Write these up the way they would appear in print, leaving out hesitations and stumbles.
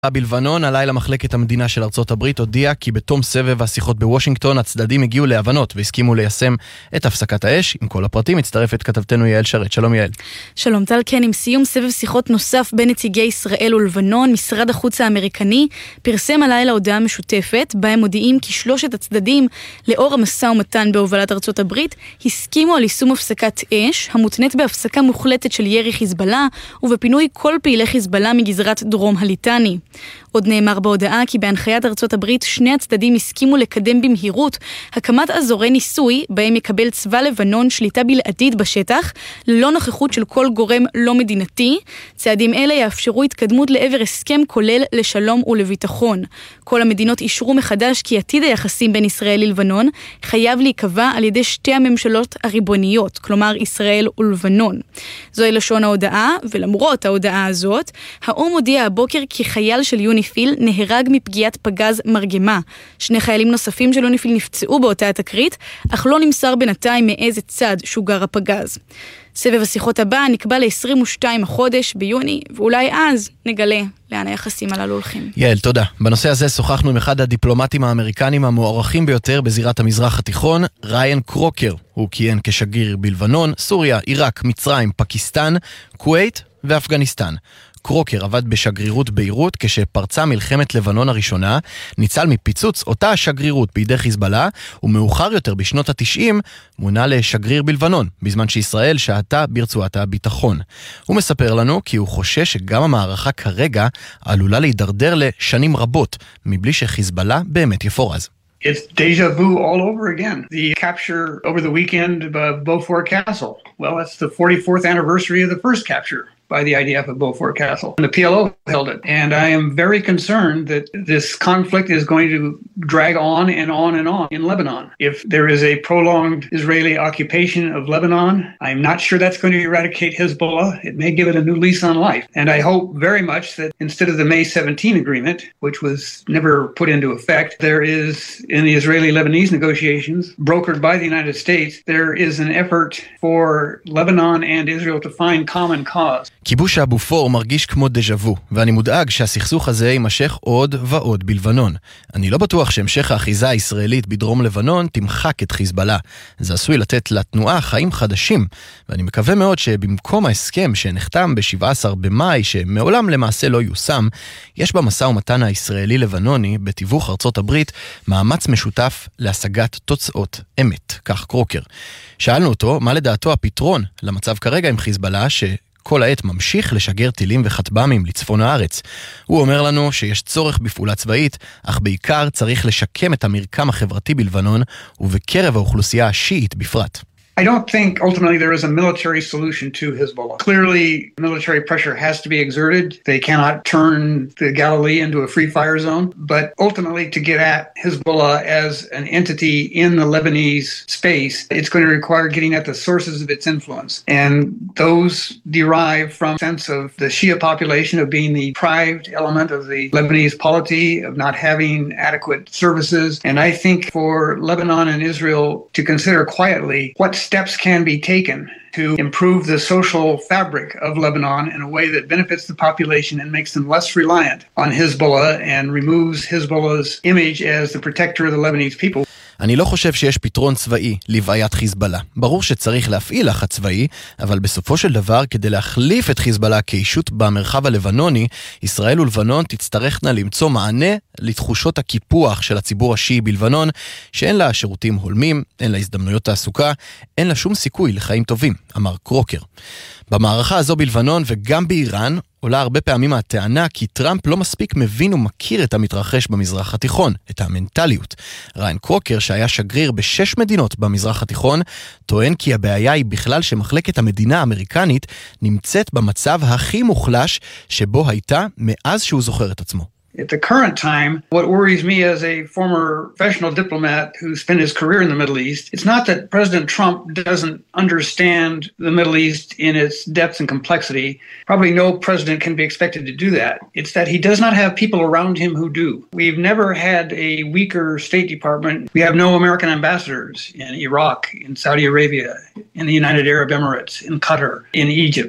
בלבנון, הלילה מחלקת המדינה של ארצות הברית הודיעה כי בתום סבב השיחות בוושינגטון הצדדים הגיעו להבנות והסכימו ליישם את הפסקת האש. עם כל הפרטים מצטרפת כתבתנו יעל שרת. שלום יעל. שלום טל, כן, עם סיום סבב שיחות נוסף בין נציגי ישראל ולבנון, משרד החוץ האמריקני פרסם הלילה הודעה משותפת בה הם מודיעים כי שלושת הצדדים לאור המשא ומתן בהובלת ארצות הברית הסכימו על יישום הפסקת אש המותנית בהפסקה מוחלטת של ירי חיזבאללה ובפינוי כל פעילי חיזבאללה מגזרת דרום הליטני. עוד נאמר בהודעה כי בהנחיית ארצות הברית שני הצדדים הסכימו לקדם במהירות הקמת אזורי ניסוי בהם יקבל צבא לבנון שליטה בלעדית בשטח ללא נוכחות של כל גורם לא מדינתי. צעדים אלה יאפשרו התקדמות לעבר הסכם כולל לשלום ולביטחון. כל המדינות אישרו מחדש כי עתיד היחסים בין ישראל ללבנון חייב להיקבע על ידי שתי הממשלות הריבוניות, כלומר ישראל ולבנון. זוהי לשון ההודעה, ולמרות ההודעה הזאת, האו"ם הודיע הבוקר כי חייל של יוניפיל נהרג מפגיעת פגז מרגמה. שני חיילים נוספים של יוניפיל נפצעו באותה התקרית, אך לא נמסר בינתיים מאיזה צד שוגר הפגז. סבב השיחות הבא נקבע ל-22 החודש ביוני, ואולי אז נגלה לאן היחסים הללו הולכים. יעל, תודה. בנושא הזה שוחחנו עם אחד הדיפלומטים האמריקנים המוערכים ביותר בזירת המזרח התיכון, ריין קרוקר. הוא כיהן כשגריר בלבנון, סוריה, עיראק, מצרים, פקיסטן, כווית ואפגניסטן. קרוקר עבד בשגרירות ביירות כשפרצה מלחמת לבנון הראשונה, ניצל מפיצוץ אותה השגרירות בידי חיזבאללה, ומאוחר יותר בשנות ה-90 מונה לשגריר בלבנון, בזמן שישראל שהתה ברצועת הביטחון. הוא מספר לנו כי הוא חושש שגם המערכה כרגע עלולה להידרדר לשנים רבות, מבלי שחיזבאללה באמת יפורז. It's deja vu all over again. The capture over the weekend of Beaufort Castle. Well, that's the 44th anniversary of the first capture by the IDF of Beaufort Castle. And the PLO held it. And I am very concerned that this conflict is going to drag on and on and on in Lebanon. If there is a prolonged Israeli occupation of Lebanon, I'm not sure that's going to eradicate Hezbollah. It may give it a new lease on life. And I hope very much that instead of the May 17 agreement, which was never put into effect, there is, in the Israeli-Lebanese negotiations, brokered by the United States, there is an effort for Lebanon and Israel to find common cause. כיבוש הבופור מרגיש כמו דז'ה-וו, ואני מודאג שהסכסוך הזה יימשך עוד ועוד בלבנון. אני לא בטוח שהמשך האחיזה הישראלית בדרום לבנון תמחק את חיזבאללה. זה עשוי לתת לתנועה חיים חדשים, ואני מקווה מאוד שבמקום ההסכם שנחתם ב-17 במאי, שמעולם למעשה לא יושם, יש במשא ומתן הישראלי-לבנוני בתיווך ארצות הברית מאמץ משותף להשגת תוצאות אמת, כך קרוקר. שאלנו אותו מה לדעתו הפתרון למצב כרגע עם חיזבאללה כל העת ממשיך לשגר טילים וחטב"מים לצפון הארץ. הוא אומר לנו שיש צורך בפעולה צבאית, אך בעיקר צריך לשקם את המרקם החברתי בלבנון ובקרב האוכלוסייה השיעית בפרט. I don't think ultimately there is a military solution to Hezbollah. Clearly, military pressure has to be exerted. They cannot turn the Galilee into a free fire zone. But ultimately, to get at Hezbollah as an entity in the Lebanese space, it's going to require getting at the sources of its influence. And those derive from a sense of the Shia population of being the deprived element of the Lebanese polity, of not having adequate services. And I think for Lebanon and Israel to consider quietly what steps can be taken to improve the social fabric of Lebanon in a way that benefits the population and makes them less reliant on Hezbollah and removes Hezbollah's image as the protector of the Lebanese people. אני לא חושב שיש פתרון צבאי לבעיית חיזבאללה. ברור שצריך להפעיל לחץ צבאי, אבל בסופו של דבר, כדי להחליף את חיזבאללה כאישות במרחב הלבנוני, ישראל ולבנון תצטרכנה למצוא מענה לתחושות הקיפוח של הציבור השיעי בלבנון, שאין לה שירותים הולמים, אין לה הזדמנויות תעסוקה, אין לה שום סיכוי לחיים טובים, אמר קרוקר. במערכה הזו בלבנון וגם באיראן עולה הרבה פעמים הטענה כי טראמפ לא מספיק מבין ומכיר את המתרחש במזרח התיכון, את המנטליות. ריין קרוקר, שהיה שגריר ב6 מדינות במזרח התיכון, טוען כי הבעיה היא בכלל שמחלקת המדינה האמריקנית נמצאת במצב הכי מוחלש שבו הייתה מאז שהוא זוכר את עצמו. At the current time, what worries me as a former professional diplomat who spent his career in the Middle East, it's not that President Trump doesn't understand the Middle East in its depth and complexity. Probably no president can be expected to do that. It's that he does not have people around him who do. We've never had a weaker State Department. We have no American ambassadors in Iraq, in Saudi Arabia, in the United Arab Emirates, in Qatar, in Egypt,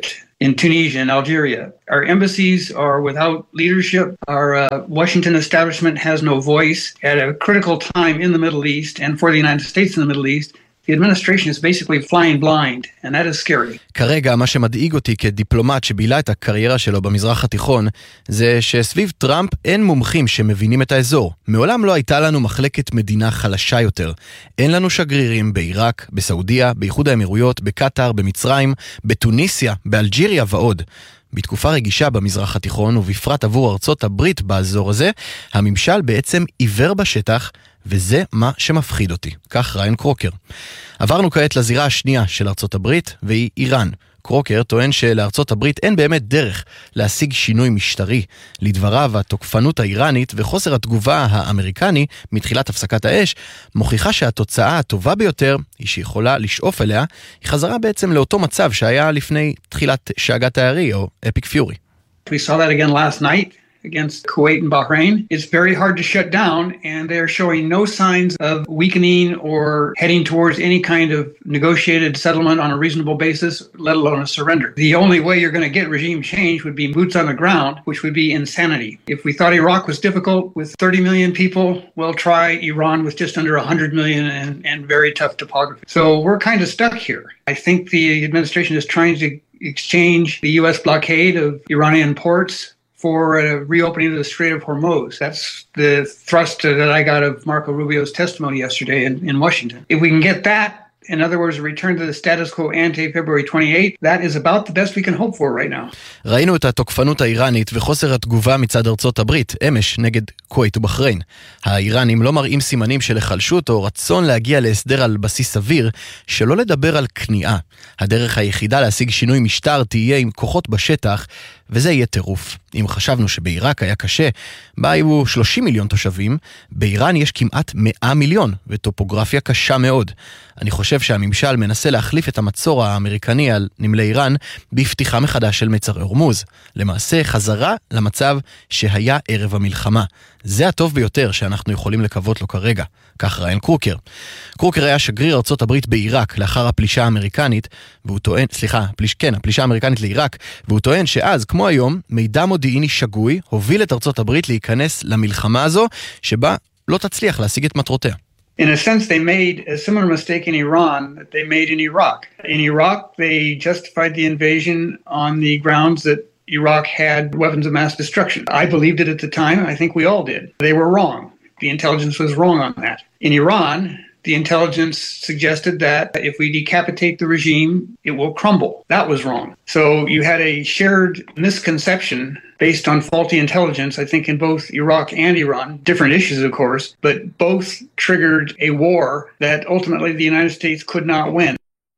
in Tunisia and Algeria. Our embassies are without leadership. Our Washington establishment has no voice at a critical time in the Middle East and for the United States in the Middle East. The administration is basically flying blind, and that is scary. כרגע מה שמדאיג אותי כדיפלומט שבילה את הקריירה שלו במזרח התיכון, זה שסביב טראמפ אין מומחים שמבינים את האזור. מעולם לא הייתה לנו מחלקת מדינה חלשה יותר. אין לנו שגרירים בעיראק, בסעודיה, באיחוד האמירויות, בקטר, במצרים, בתוניסיה, באלג'יריה ועוד. בתקופה רגישה במזרח התיכון, ובפרט עבור ארצות הברית באזור הזה, הממשל בעצם עיוור בשטח, וזה מה שמפחיד אותי. כך ריין קרוקר. עברנו כעת לזירה השנייה של ארצות הברית, והיא איראן. קרוקר טוען שלארצות הברית אין באמת דרך להשיג שינוי משטרי. לדבריו, התוקפנות האיראנית וחוסר התגובה האמריקני מתחילת הפסקת האש, מוכיחה שהתוצאה הטובה ביותר, היא שיכולה לשאוף אליה, היא חזרה בעצם לאותו מצב שהיה לפני תחילת שאגת הארי, או אפיק פיורי. We saw that again last night against Kuwait and Bahrain. It's very hard to shut down, and they're showing no signs of weakening or heading towards any kind of negotiated settlement on a reasonable basis, let alone a surrender. The only way you're going to get regime change would be boots on the ground, which would be insanity. If we thought Iraq was difficult with 30 million people, we'll try Iran with just under 100 million and very tough topography. So we're kind of stuck here. I think the administration is trying to exchange the U.S. blockade of Iranian ports for a reopening of the Strait of Hormuz. That's the thrust that I got of Marco Rubio's testimony yesterday in Washington. If we can get that, in other words, a return to the status quo ante February 28th, that is about the best we can hope for right now. ראינו את התוקפנות האיראנית וחוסר התגובה מצד ארצות הברית, אמש נגד כווית ובחריין. האיראנים לא מראים סימנים של החלשות או רצון להגיע להסדר על בסיס סביר, שלא לדבר על כניעה. הדרך היחידה להשיג שינוי משטר תהיה עם כוחות בשטח, וזה יהיה טירוף. אם חשבנו שבעיראק היה קשה, בה היו 30 מיליון תושבים, באיראן יש כמעט 100 מיליון, וטופוגרפיה קשה מאוד. אני חושב שהממשל מנסה להחליף את המצור האמריקני על נמלי איראן, בפתיחה מחדש של מצר הורמוז. למעשה חזרה למצב שהיה ערב המלחמה. זה הטוב ביותר שאנחנו יכולים לקוות לו כרגע. כך ריין קרוקר. קרוקר היה שגריר ארצות הברית בעיראק לאחר הפלישה האמריקנית, והוא טוען, הפלישה האמריקנית לעיראק, והוא טוען שאז, כמו היום, מידע מודיעיני שגוי הוביל את ארצות הברית להיכנס למלחמה הזו, שבה לא תצליח להשיג את מטרותיה. In a sense, they made a similar mistake in Iran that they made in Iraq. In Iraq, they justified the invasion on the grounds that Iraq had weapons of mass destruction. I believed it at the time. I think we all did. They were wrong. The intelligence was wrong on that. In Iran, the intelligence suggested that if we decapitate the regime, it will crumble. That was wrong. So you had a shared misconception based on faulty intelligence, I think, in both Iraq and Iran. Different issues, of course, but both triggered a war that ultimately the United States could not win.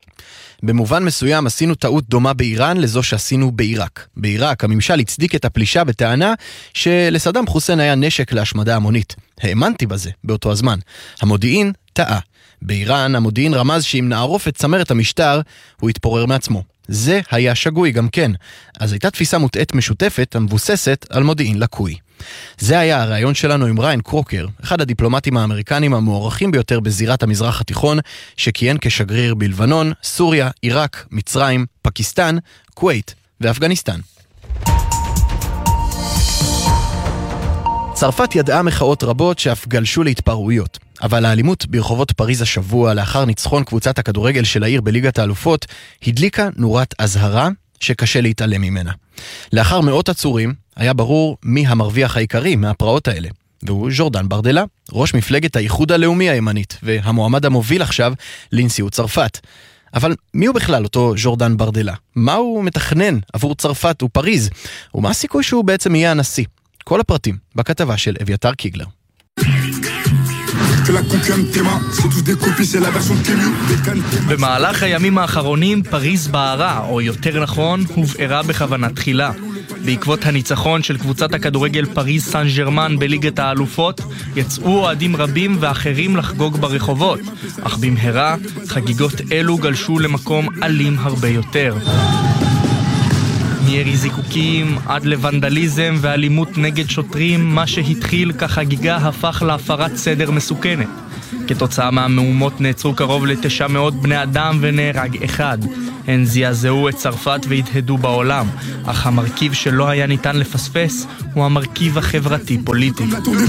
במובן מסוים עשינו טעות דומה באיראן לזו שעשינו בעיראק. בעיראק הממשל הצדיק את הפלישה בטענה שלסדאם חוסיין היה נשק להשמדה המונית. האמנתי בזה באותו הזמן. המודיעין טעה. באיראן המודיעין רמז שאם נערוף את צמרת המשטר, הוא יתפורר מעצמו. זה היה שגוי גם כן. אז הייתה תפיסה מוטעת משותפת המבוססת על מודיעין לקוי. זה היה הרעיון שלנו עם ריין קרוקר, אחד הדיפלומטים האמריקנים המוערכים ביותר בזירת המזרח התיכון, שכיהן כשגריר בלבנון, סוריה, עיראק, מצרים, פקיסטן, כווית ואפגניסטן. צרפת ידעה מחאות רבות שאף גלשו להתפרעויות, אבל האלימות ברחובות פריז השבוע לאחר ניצחון קבוצת הכדורגל של העיר בליגת האלופות הדליקה נורת אזהרה שקשה להתעלם ממנה. לאחר מאות עצורים היה ברור מי המרוויח העיקרי מהפרעות האלה, והוא ז'ורדן ברדלה, ראש מפלגת האיחוד הלאומי הימנית והמועמד המוביל עכשיו לנשיאות צרפת. אבל מי הוא בכלל אותו ז'ורדן ברדלה? מה הוא מתכנן עבור צרפת ופריז? ומה הסיכוי שהוא בעצם יהיה הנשיא? כל הפרטים בכתבה של אביתר קיגלר. במהלך הימים האחרונים פריז בערה, או יותר נכון, הובערה בכוונה תחילה. בעקבות הניצחון של קבוצת הכדורגל פריז סן ז'רמן בליגת האלופות, יצאו אוהדים רבים ואחרים לחגוג ברחובות, אך במהרה חגיגות אלו גלשו למקום אלים הרבה יותר. מירי זיקוקים עד לוונדליזם ואלימות נגד שוטרים, מה שהתחיל כחגיגה הפך להפרת סדר מסוכנת. כתוצאה מהמהומות נעצרו קרוב ל-900 בני אדם ונהרג אחד. הן זעזעו את צרפת והתהדו בעולם, אך המרכיב שלא היה ניתן לפספס הוא המרכיב החברתי-פוליטי.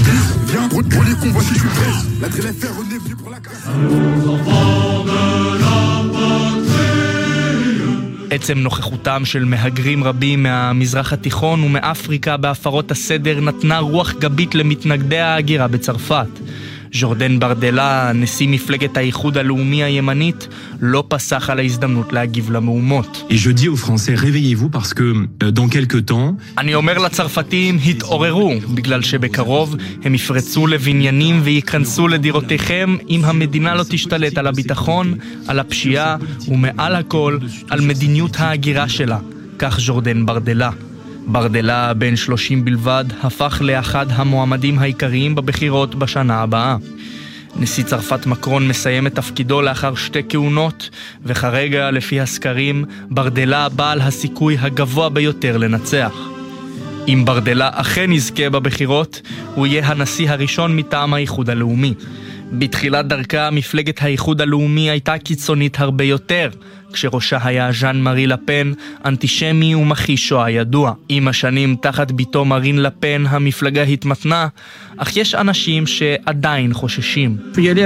עצם נוכחותם של מהגרים רבים מהמזרח התיכון ומאפריקה בהפרות הסדר נתנה רוח גבית למתנגדי ההגירה בצרפת. ז'ורדן ברדלה, נשיא מפלגת האיחוד הלאומי הימנית, לא פסח על ההזדמנות להגיב למהומות. אני אומר לצרפתים, התעוררו, בגלל שבקרוב הם יפרצו לבניינים וייכנסו לדירותיכם אם המדינה לא תשתלט על הביטחון, על הפשיעה ומעל הכל על מדיניות ההגירה שלה. כך ז'ורדן ברדלה. ברדלה, בן 30 בלבד, הפך לאחד המועמדים העיקריים בבחירות בשנה הבאה. נשיא צרפת מקרון מסיים את תפקידו לאחר 2 כהונות, וכרגע, לפי הסקרים, ברדלה בעל הסיכוי הגבוה ביותר לנצח. אם ברדלה אכן יזכה בבחירות, הוא יהיה הנשיא הראשון מטעם האיחוד הלאומי. בתחילת דרכה, מפלגת האיחוד הלאומי הייתה קיצונית הרבה יותר, כשראשה היה ז'אן מארי לפן, אנטישמי ומכחיש שואה ידוע. עם השנים תחת ביתו מרין לפן המפלגה התמתנה, אך יש אנשים שעדיין חוששים.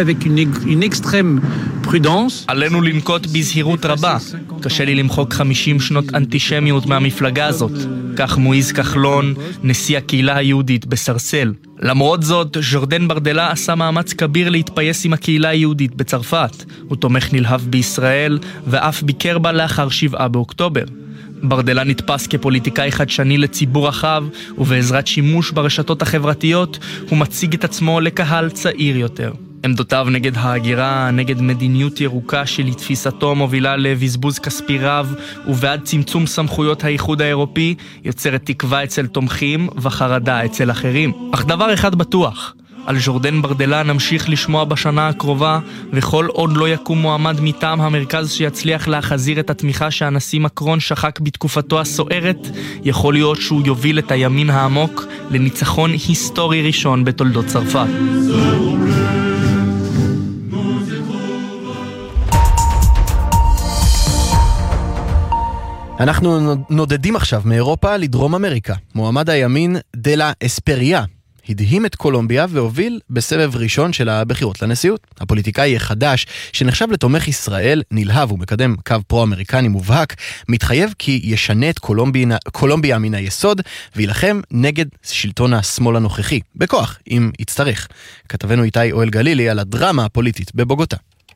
עלינו לנקוט בזהירות רבה. קשה לי למחוק 50 שנות אנטישמיות מהמפלגה הזאת. כך מואיז כחלון, נשיא הקהילה היהודית בסרסל. למרות זאת, ז'ורדן ברדלה עשה מאמץ כביר להתפייס עם הקהילה היהודית בצרפת. הוא תומך נלהב בישראל ואף ביקר בה לאחר 7 באוקטובר. ברדלה נתפס כפוליטיקאי חדשני לציבור רחב, ובעזרת שימוש ברשתות החברתיות הוא מציג את עצמו לקהל צעיר יותר. עמדותיו נגד ההגירה, נגד מדיניות ירוקה שלתפיסתו מובילה לבזבוז כספי רב ובעד צמצום סמכויות האיחוד האירופי, יוצרת תקווה אצל תומכים וחרדה אצל אחרים. אך דבר אחד בטוח, על ז'ורדן ברדלה נמשיך לשמוע בשנה הקרובה, וכל עוד לא יקום מועמד מטעם המרכז שיצליח להחזיר את התמיכה שהנשיא מקרון שחק בתקופתו הסוערת, יכול להיות שהוא יוביל את הימין העמוק לניצחון היסטורי ראשון בתולדות צרפת. אנחנו נודדים עכשיו מאירופה לדרום אמריקה. מועמד הימין דלה אספריה הדהים את קולומביה והוביל בסבב ראשון של הבחירות לנשיאות. הפוליטיקאי החדש, שנחשב לתומך ישראל, נלהב ומקדם קו פרו-אמריקני מובהק, מתחייב כי ישנה את קולומביה מן היסוד וילחם נגד שלטון השמאל הנוכחי, בכוח, אם יצטרך. כתבנו איתי אוהל גלילי על הדרמה הפוליטית בבוגוטה.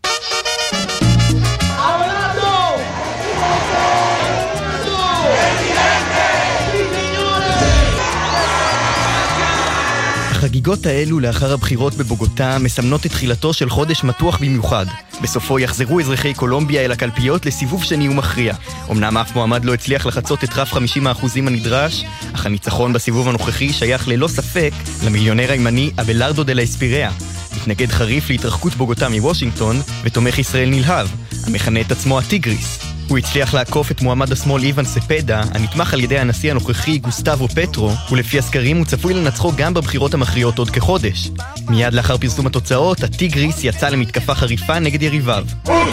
החגיגות האלו לאחר הבחירות בבוגוטה מסמנות את תחילתו של חודש מתוח במיוחד. בסופו יחזרו אזרחי קולומביה אל הקלפיות לסיבוב שני ומכריע. אמנם אף מועמד לא הצליח לחצות את רף 50% הנדרש, אך הניצחון בסיבוב הנוכחי שייך ללא ספק למיליונר הימני אבלארדו דלה אספיריה. מתנגד חריף להתרחקות בוגוטה מוושינגטון ותומך ישראל נלהב, המכנה את עצמו הטיגריס. הוא הצליח לעקוף את מועמד השמאל איוון ספדה, הנתמך על ידי הנשיא הנוכחי גוסטבו פטרו, ולפי הסקרים הוא צפוי לנצחו גם בבחירות המכריעות עוד כחודש. מיד לאחר פרסום התוצאות, הטיגריס יצא למתקפה חריפה נגד יריביו.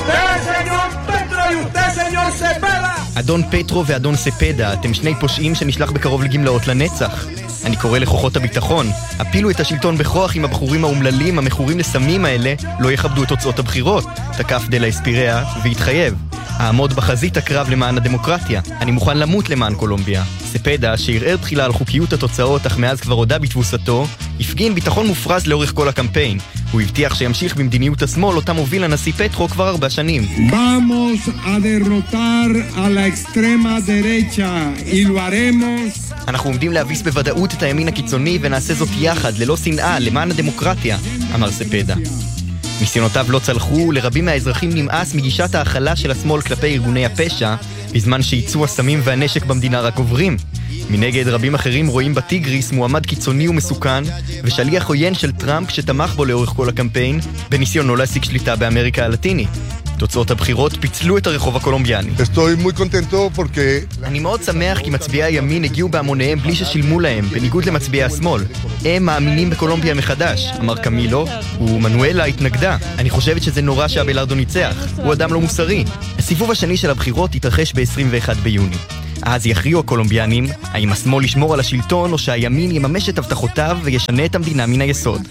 אדון פטרו ואדון ספדה, אתם שני פושעים שנשלח בקרוב לגמלאות לנצח. אני קורא לכוחות הביטחון, הפילו את השלטון בכוח עם הבחורים האומללים המכורים לסמים האלה לא יכבדו את תוצאות הבחירות. תקף דלה אספיריה והתחייב. העמוד בחזית הקרב למען הדמוקרטיה. אני מוכן למות למען קולומביה. ספדה, שערער תחילה על חוקיות התוצאות, אך מאז כבר הודה בתבוסתו, הפגין ביטחון מופרז לאורך כל הקמפיין. הוא הבטיח שימשיך במדיניות השמאל, אותה מוביל הנשיא פטרו כבר 4 שנים. Vamos a derrotar a la extrema derecha y lo haremos. אנחנו עומדים להביס בוודאות את הימין הקיצוני ונעשה זאת יחד, ללא שנאה, למען הדמוקרטיה, אמר ספדה. ניסיונותיו לא צלחו, לרבים מהאזרחים נמאס מגישת ההכלה של השמאל כלפי ארגוני הפשע, בזמן שייצוא הסמים והנשק במדינה רק עוברים. מנגד, רבים אחרים רואים בטיגריס מועמד קיצוני ומסוכן, ושליח עוין של טראמפ שתמך בו לאורך כל הקמפיין, בניסיונו להשיג שליטה באמריקה הלטינית. תוצאות הבחירות פיצלו את הרחוב הקולומביאני. אני מאוד שמח כי מצביעי הימין הגיעו בהמוניהם בלי ששילמו להם, בניגוד למצביעי השמאל. הם מאמינים בקולומביה מחדש, אמר קמילו, ומנואלה התנגדה. אני חושבת שזה נורא שאבלארדו ניצח, הוא אדם לא מוסרי. הסיבוב השני של הבחירות יתרחש ב-21 ביוני. אז יכריעו הקולומביאנים, האם השמאל ישמור על השלטון או שהימין יממש את הבטחותיו וישנה את המדינה מן היסוד.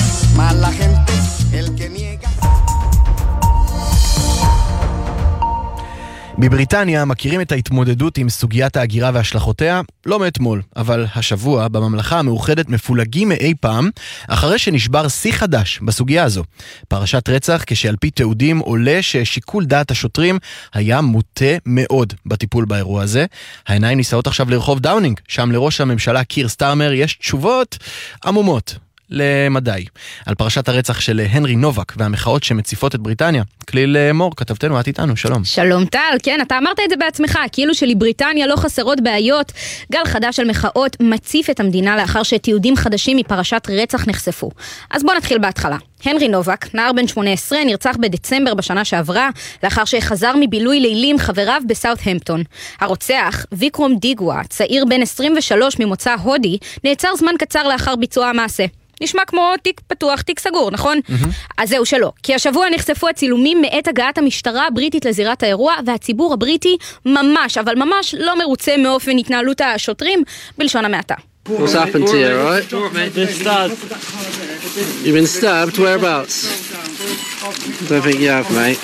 בבריטניה מכירים את ההתמודדות עם סוגיית ההגירה והשלכותיה לא מאתמול, אבל השבוע בממלכה המאוחדת מפולגים מאי פעם, אחרי שנשבר שיא חדש בסוגיה הזו. פרשת רצח כשעל פי תיעודים עולה ששיקול דעת השוטרים היה מוטה מאוד בטיפול באירוע הזה. העיניים נישאות עכשיו לרחוב דאונינג, שם לראש הממשלה קיר סטארמר יש תשובות עמומות למדי על פרשת הרצח של הנרי נובק והמחאות שמציפות את בריטניה. כליל מור, כתבתנו, את איתנו, שלום. שלום טל, כן, אתה אמרת את זה בעצמך, כאילו שלבריטניה לא חסרות בעיות. גל חדש של מחאות מציף את המדינה לאחר שתיעודים חדשים מפרשת רצח נחשפו. אז בוא נתחיל בהתחלה. הנרי נובק, נער בן 18, נרצח בדצמבר בשנה שעברה, לאחר שחזר מבילוי לילים חבריו בסאות'המפטון. הרוצח, ויקרום דיגווה, צעיר בן 23 ממוצא הודי, נעצר זמן קצר לאחר ביצוע המעשה. נשמע כמו תיק פתוח, תיק סגור, נכון? אז זהו שלא, כי השבוע נחשפו הצילומים מעת הגעת המשטרה הבריטית לזירת האירוע, והציבור הבריטי ממש, אבל ממש לא מרוצה מאופן התנהלות השוטרים, בלשון המעטה. What's happened to you, right? Been stabbed. You've been stabbed? Whereabouts? Don't think you have, mate.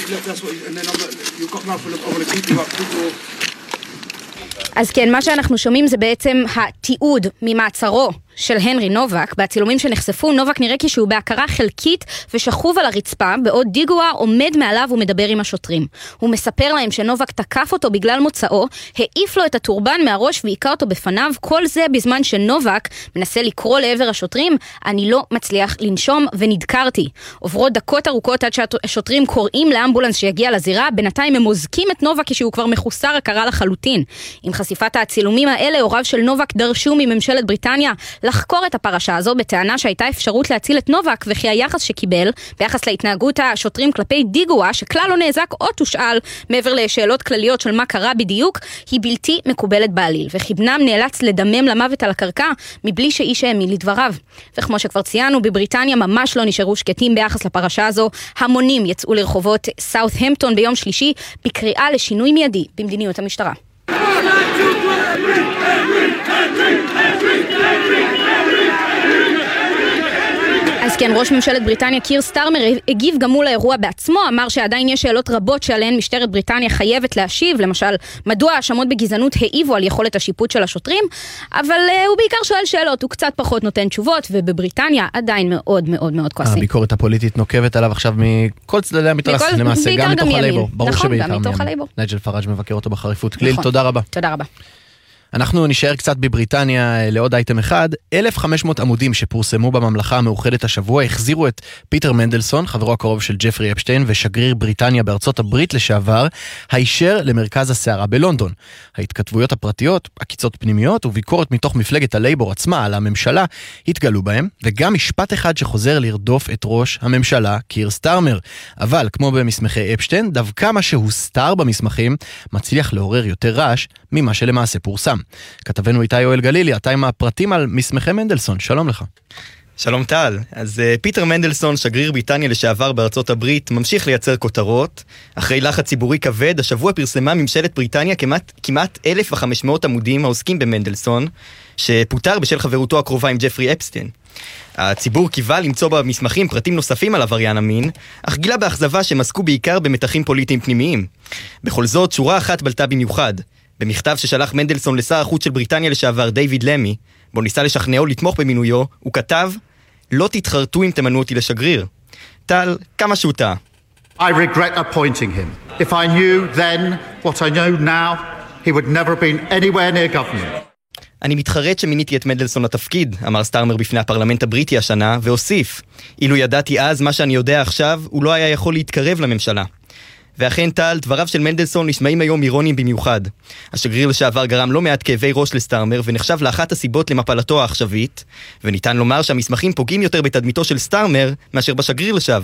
אז כן, מה שאנחנו שומעים זה בעצם התיעוד ממעצרו של הנרי נובק. בצילומים שנחשפו, נובק נראה כשהוא בהכרה חלקית ושכוב על הרצפה, בעוד דיגווה עומד מעליו ומדבר עם השוטרים. הוא מספר להם שנובק תקף אותו בגלל מוצאו, העיף לו את הטורבן מהראש ועיקר אותו בפניו, כל זה בזמן שנובק מנסה לקרוא לעבר השוטרים, אני לא מצליח לנשום ונדקרתי. עוברות דקות ארוכות עד שהשוטרים קוראים לאמבולנס שיגיע לזירה, בינתיים הם מוזקים את נובק כשהוא כבר מחוסר הכרה לחלוטין. עם חשיפת הצילומים האלה, הוריו של נובק דרשו מממשלת בריטניה לחקור את הפרשה הזו בטענה שהייתה אפשרות להציל את נובק, וכי היחס שקיבל ביחס להתנהגות השוטרים כלפי דיגווה, שכלל לא נאזק או תושאל מעבר לשאלות כלליות של מה קרה בדיוק, היא בלתי מקובלת בעליל, וכי בנם נאלץ לדמם למוות על הקרקע מבלי שאיש האמין לדבריו. וכמו שכבר ציינו, בבריטניה ממש לא נשארו שקטים ביחס לפרשה הזו. המונים יצאו לרחובות סאות'המפטון ביום שלישי בקריאה לשינוי מיידי במדיניות המשטרה. אז כן, ראש ממשלת בריטניה קיר סטארמר הגיב גם מול האירוע בעצמו, אמר שעדיין יש שאלות רבות שעליהן משטרת בריטניה חייבת להשיב, למשל, מדוע האשמות בגזענות העיבו על יכולת השיפוט של השוטרים, אבל הוא בעיקר שואל שאלות, הוא קצת פחות נותן תשובות, ובבריטניה עדיין מאוד מאוד מאוד כועסים. הביקורת הפוליטית נוקבת עליו עכשיו מכל צדדי המתרס, למעשה, גם מתוך הלייבור. נכון, גם מתוך הלייבור. נייג'ל פראג' מבקר אותו בחריפות. כליל, תודה רבה. תודה רבה. אנחנו נשאר קצת בבריטניה לעוד אייטם אחד. 1,500 עמודים שפורסמו בממלכה המאוחדת השבוע החזירו את פיטר מנדלסון, חברו הקרוב של ג'פרי אפשטיין ושגריר בריטניה בארצות הברית לשעבר, הישר למרכז הסערה בלונדון. ההתכתבויות הפרטיות, עקיצות פנימיות וביקורת מתוך מפלגת הלייבור עצמה על הממשלה התגלו בהם, וגם משפט אחד שחוזר לרדוף את ראש הממשלה, קיר סטארמר. אבל כמו במסמכי אפשטיין, דווקא מה שהוסתר במסמכים מצליח לעורר יותר רעש ממה שלמעשה פורסם. כתבנו איתי יואל גלילי, אתה עם הפרטים על מסמכי מנדלסון, שלום לך. שלום טל. אז פיטר מנדלסון, שגריר בריטניה לשעבר בארצות הברית, ממשיך לייצר כותרות. אחרי לחץ ציבורי כבד, השבוע פרסמה ממשלת בריטניה כמעט 1,500 עמודים העוסקים במנדלסון, שפוטר בשל חברותו הקרובה עם ג'פרי אפשטיין. הציבור קיווה למצוא במסמכים פרטים נוספים על עבריין המין, אך גילה באכזבה שהם עסקו בעיקר במתחים פוליטיים פנימיים. בכל זאת, שורה אחת בלטה במיוחד. במכתב ששלח מנדלסון לשר החוץ של בריטניה לשעבר דיוויד למי, בו ניסה לשכנעו לתמוך במינויו, הוא כתב, לא תתחרטו אם תמנו אותי לשגריר. טל, כמה שהוא טעה. I regret appointing him. If I knew then what I know now, he would never been anywhere near government. אני מתחרט שמיניתי את מנדלסון לתפקיד, אמר סטארמר בפני הפרלמנט הבריטי השנה, והוסיף, אילו ידעתי אז מה שאני יודע עכשיו, הוא לא היה יכול להתקרב לממשלה. ואכן טל, דבריו של מנדלסון נשמעים היום אירוניים במיוחד. השגריר לשעבר גרם לא מעט כאבי ראש לסטארמר ונחשב לאחת הסיבות למפלתו העכשווית, וניתן לומר שהמסמכים פוגעים יותר בתדמיתו של סטארמר מאשר בשגריר לשעבר.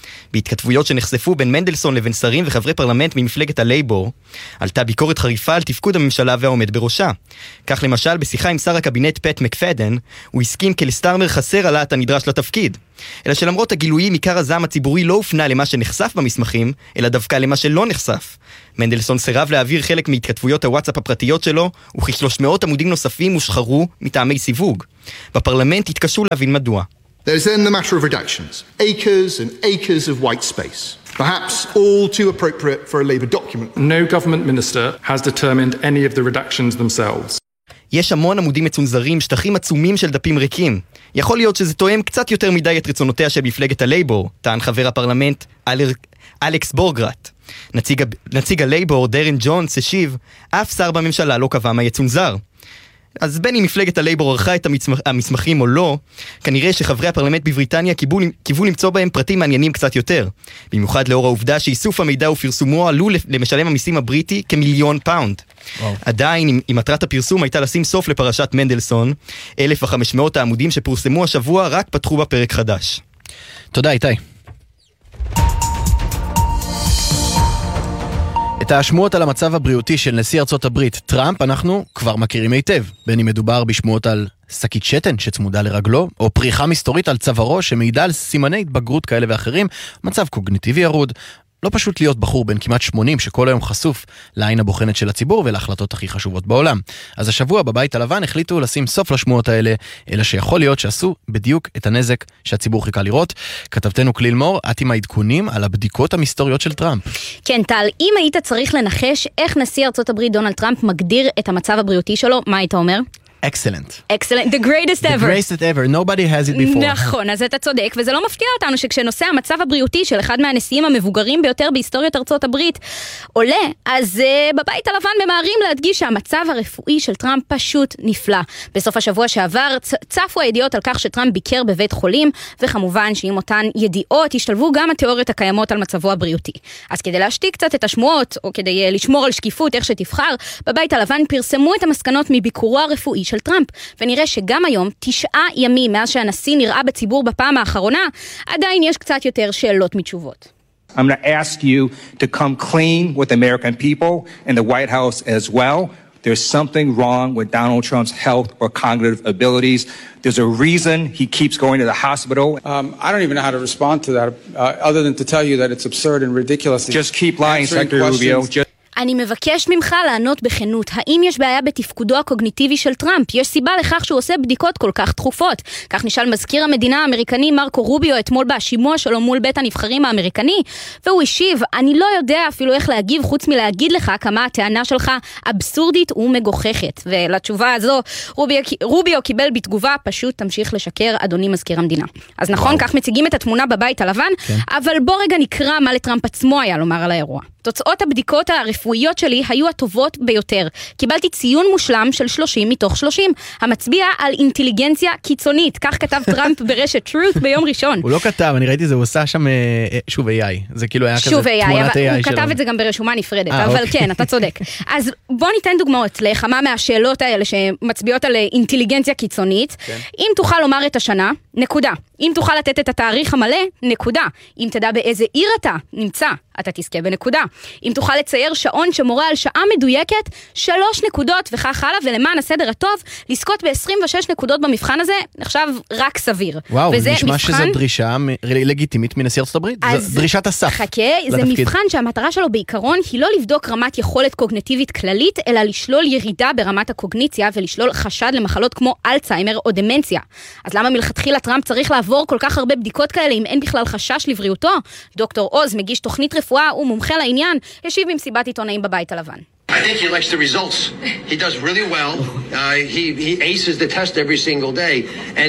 בהתכתבויות שנחשפו בין מנדלסון לבין שרים וחברי פרלמנט ממפלגת הלייבור, עלתה ביקורת חריפה על תפקוד הממשלה והעומד בראשה. כך למשל, בשיחה עם שר הקבינט פט מקפדן, הוא הסכים כי לסטארמר חסר הלהט הנדרש לתפקיד. אלא שלמרות הגילויים, עיקר הזעם הציבורי לא הופנה למה שנחשף במסמכים, אלא דווקא למה שלא נחשף. מנדלסון סירב להעביר חלק מהתכתבויות הוואטסאפ הפרטיות שלו, וכ-300 עמודים נוספים הושחרו מטעמי סיווג. בפרלמנט התקשו להבין מדוע. There's then the matter of redactions. Acres and acres of white space. Perhaps all too appropriate for a Labour document. No government minister has determined any of the redactions themselves. יש המון עמודים מצונזרים, שטחים עצומים של דפים ריקים. יכול להיות שזה תואם קצת יותר מדי את רצונותיה של מפלגת הלייבור, טען חבר הפרלמנט אלכס בורגרט. נציג הלייבור, דרן ג'ונס, השיב, אף שר בממשלה לא קבע מה יצונזר. אז בין אם מפלגת הלייבור ערכה את המסמכים או לא, כנראה שחברי הפרלמנט בבריטניה קיוו למצוא בהם פרטים מעניינים קצת יותר. במיוחד לאור העובדה שאיסוף המידע ופרסומו עלו למשלם המיסים הבריטי כ1,000,000 פאונד. עדיין, אם מטרת הפרסום הייתה לשים סוף לפרשת מנדלסון, 1,500 העמודים שפורסמו השבוע רק פתחו בפרק חדש. תודה, איתי. את השמועות על המצב הבריאותי של נשיא ארצות הברית טראמפ אנחנו כבר מכירים היטב, בין אם מדובר בשמועות על שקית שתן שצמודה לרגלו, או פריחה מסתורית על צווארו שמעידה על סימני התבגרות כאלה ואחרים, מצב קוגניטיבי ירוד. לא פשוט להיות בחור בן כמעט 80 שכל היום חשוף לעין הבוחנת של הציבור ולהחלטות הכי חשובות בעולם. אז השבוע בבית הלבן החליטו לשים סוף לשמועות האלה, אלא שיכול להיות שעשו בדיוק את הנזק שהציבור חיכה לראות. כתבתנו כליל מור, את עם העדכונים על הבדיקות המסתוריות של טראמפ. כן, טל, אם היית צריך לנחש איך נשיא ארצות הברית דונלד טראמפ מגדיר את המצב הבריאותי שלו, מה היית אומר? Excellent. Excellent, the greatest ever. The greatest ever, nobody has it before. נכון, אז אתה צודק, וזה לא מפתיע אותנו שכשנושא המצב הבריאותי של אחד מהנשיאים המבוגרים ביותר בהיסטוריות ארצות הברית עולה, אז בבית הלבן ממהרים להדגיש שהמצב הרפואי של טראמפ פשוט נפלא. בסוף השבוע שעבר צפו הידיעות על כך שטראמפ ביקר בבית חולים, וכמובן שעם אותן ידיעות השתלבו גם התיאוריות הקיימות על מצבו הבריאותי. אז כדי להשתיק קצת את השמועות, או כדי לשמור על שקיפות איך שתבחר, בבית הלבן פרסמו את המסקנות מביקורו הרפואי של טראמפ, ונראה שגם היום, 9 ימים מאז שהנשיא נראה בציבור בפעם האחרונה, עדיין יש קצת יותר שאלות מתשובות. I'm going to ask you to come clean with American people and the White House as well. There's something wrong with Donald Trump's health or cognitive abilities. There's a reason he keeps going to the hospital. I don't even know how to respond to that, other than to tell you that it's absurd and ridiculous. Just keep lying, Secretary Rubio. אני מבקש ממך לענות בכנות, האם יש בעיה בתפקודו הקוגניטיבי של טראמפ? יש סיבה לכך שהוא עושה בדיקות כל כך תכופות. כך נשאל מזכיר המדינה האמריקני מרקו רוביו אתמול בשימוע שלו מול בית הנבחרים האמריקני, והוא השיב, אני לא יודע אפילו איך להגיב חוץ מלהגיד לך כמה הטענה שלך אבסורדית ומגוחכת. ולתשובה הזו רוביו קיבל בתגובה, פשוט תמשיך לשקר אדוני מזכיר המדינה. אז נכון, כך מציגים את התמונה בבית הלבן, אבל בוא רגע נקרא מה לטראמפ עצמו היה לומר על האירוע. תוצאות הבדיקות הרפואיות שלי היו הטובות ביותר. קיבלתי ציון מושלם של 30 מתוך 30, המצביע על אינטליגנציה קיצונית. כך כתב טראמפ ברשת Truth ביום ראשון. הוא לא כתב, אני ראיתי זה, הוא עושה שם שוב AI. זה כאילו היה כזה תמונת AI שלו. הוא כתב את זה גם ברשומה נפרדת, אבל כן, אתה צודק. אז בוא ניתן דוגמאות לכמה מהשאלות האלה שמצביעות על אינטליגנציה קיצונית. אם תוכל לומר את השנה, נקודה. אם תוכל לתת את התאריך המלא, נקודה. אם תדע באיזה עיר אתה נמצא, אתה תזכה בנקודה. אם תוכל לצייר שעון שמורה על שעה מדויקת, 3 נקודות וכך הלאה, ולמען הסדר הטוב, לזכות ב-26 נקודות במבחן הזה, נחשב רק סביר. וואו, נשמע שזו דרישה לגיטימית מנשיא ארצות הברית. זו דרישת הסף. חכה, זה מבחן שהמטרה שלו בעיקרון היא לא לבדוק רמת יכולת קוגניטיבית כללית, אלא לשלול ירידה ברמת הקוגניציה, ולשלול חשד למחלות כמו אלצהיימר או דמנציה. אז למה מלכתחילה טראמפ צריך לעבור כל כך הרבה בדיקות כאלה אם אין בכלל חשש לבריאותו? דוקטור עוז, מגיש תוכנית רפואה ומומחה לעניין, השיב במסיבת עיתונאים בבית הלבן. I think he likes the results. He does really well. He aces the test every single day, and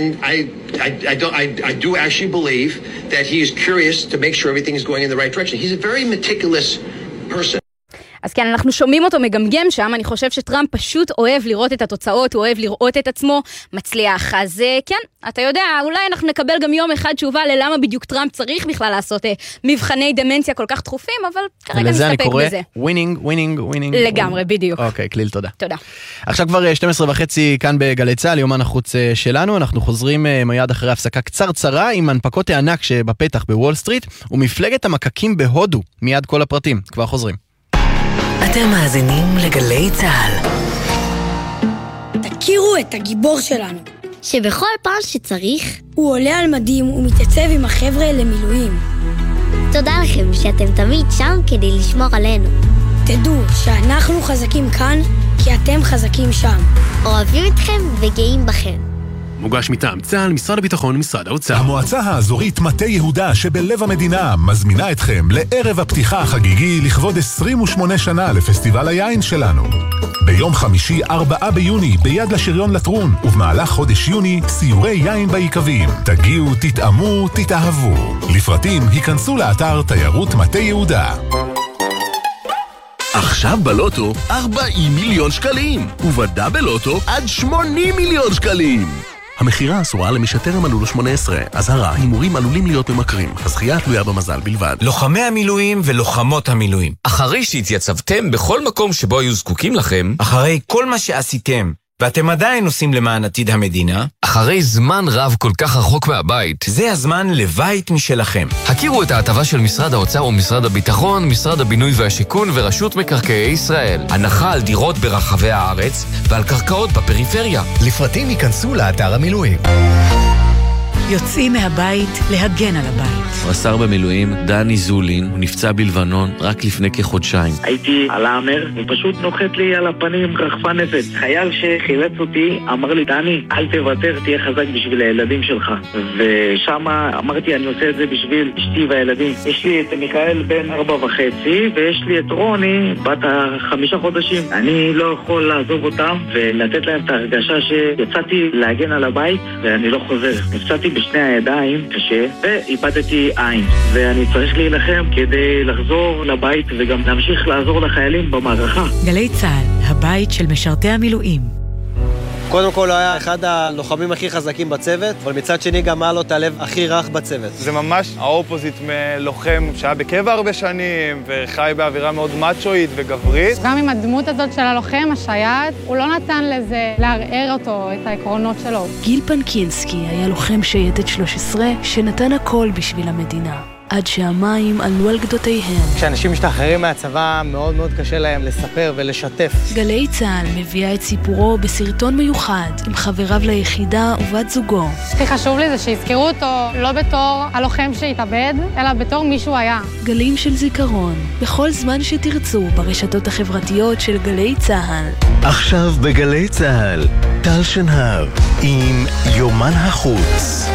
I do actually believe that he is curious to make sure everything is going in the right direction. He's a very meticulous person. אז כן, אנחנו שומעים אותו מגמגם שם, אני חושב שטראמפ פשוט אוהב לראות את התוצאות, הוא אוהב לראות את עצמו מצליח. אז כן, אתה יודע, אולי אנחנו נקבל גם יום אחד תשובה ללמה בדיוק טראמפ צריך בכלל לעשות מבחני דמנציה כל כך תחופים, אבל כרגע נסתפק בזה. לזה אני קורא ווינינג. לגמרי, בדיוק. אוקיי, כליל, תודה. תודה. עכשיו כבר 12:30 כאן בגלי צהל, יומן החוץ שלנו, אנחנו חוזרים מיד אחרי הפסקה קצרצרה עם הנפקות הענק שבפתח בוול סטריט, ומפלגת המקקים בהודו, מיד כל הפרטים, כבר חוזרים. אתם מאזינים לגלי צהל. תכירו את הגיבור שלנו, שבכל פעם שצריך הוא עולה על מדים ומתייצב עם החבר'ה למילואים. תודה לכם שאתם תמיד שם כדי לשמור עלינו. תדעו שאנחנו חזקים כאן כי אתם חזקים שם. אוהבים אתכם וגאים בכם. מוגש מטעם צה"ל, משרד הביטחון ומשרד האוצר. המועצה האזורית מטה יהודה שבלב המדינה מזמינה אתכם לערב הפתיחה החגיגי לכבוד 28 שנה לפסטיבל היין שלנו. ביום חמישי 4 ביוני ביד לשריון לטרון, ובמהלך חודש יוני סיורי יין בעיקבים. תגיעו, תתאמו, תתאהבו. לפרטים היכנסו לאתר תיירות מטה יהודה. עכשיו בלוטו 40 מיליון שקלים, ובדאבל לוטו עד 80 מיליון שקלים. המחירה אסורה למי שטרם מלאו לו 18. אזהרה, הימורים עלולים להיות ממכרים. הזכייה תלויה במזל בלבד. לוחמי המילואים ולוחמות המילואים, אחרי שהתייצבתם בכל מקום שבו היו זקוקים לכם, אחרי כל מה שעשיתם ואתם עדיין עושים למען עתיד המדינה, אחרי זמן רב כל כך רחוק מהבית, זה הזמן לבית משלכם. הכירו את ההטבה של משרד האוצר ומשרד הביטחון, משרד הבינוי והשיכון ורשות מקרקעי ישראל. הנחה על דירות ברחבי הארץ ועל קרקעות בפריפריה. לפרטים ייכנסו לאתר המילואים. יוצאים מהבית להגן על הבית. רס"ר במילואים דני זולין, הוא נפצע בלבנון רק לפני כחודשיים. הייתי על האמר, הוא פשוט נוחת לי על הפנים רחפן נפץ. חייל שחילץ אותי אמר לי, דני, אל תוותר, תהיה חזק בשביל הילדים שלך. ושם אמרתי, אני עושה את זה בשביל אשתי והילדים. יש לי את מיכאל בן 4.5, ויש לי את רוני בת 5 חודשים. אני לא יכול לעזוב אותם ולתת להם את ההרגשה שיצאתי להגן על הבית ואני לא חוזר. נפצעתי בשני הידיים קשה, ואיבדתי עין. ואני צריך להילחם כדי לחזור לבית וגם להמשיך לעזור לחיילים במערכה. גלי צהל, הבית של משרתי המילואים. קודם כל הוא היה אחד הלוחמים הכי חזקים בצוות, אבל מצד שני גם היה לו את הלב הכי רך בצוות. זה ממש האופוזיט מלוחם שהיה בקבע הרבה שנים, וחי באווירה מאוד מאצ'ואית וגברית. גם עם הדמות הזאת של הלוחם, השייט, הוא לא נתן לזה לערער אותו, את העקרונות שלו. גיל פנקינסקי היה לוחם שייטת 13 שנתן הכל בשביל המדינה. עד שהמים עלו על גדותיהם. כשאנשים משתחררים מהצבא, מאוד מאוד קשה להם לספר ולשתף. גלי צהל מביאה את סיפורו בסרטון מיוחד עם חבריו ליחידה ובת זוגו. הכי חשוב לי זה שיזכרו אותו לא בתור הלוחם שהתאבד, אלא בתור מישהו היה. גלים של זיכרון, בכל זמן שתרצו ברשתות החברתיות של גלי צהל. עכשיו בגלי צהל, טל שנהב עם יומן החוץ.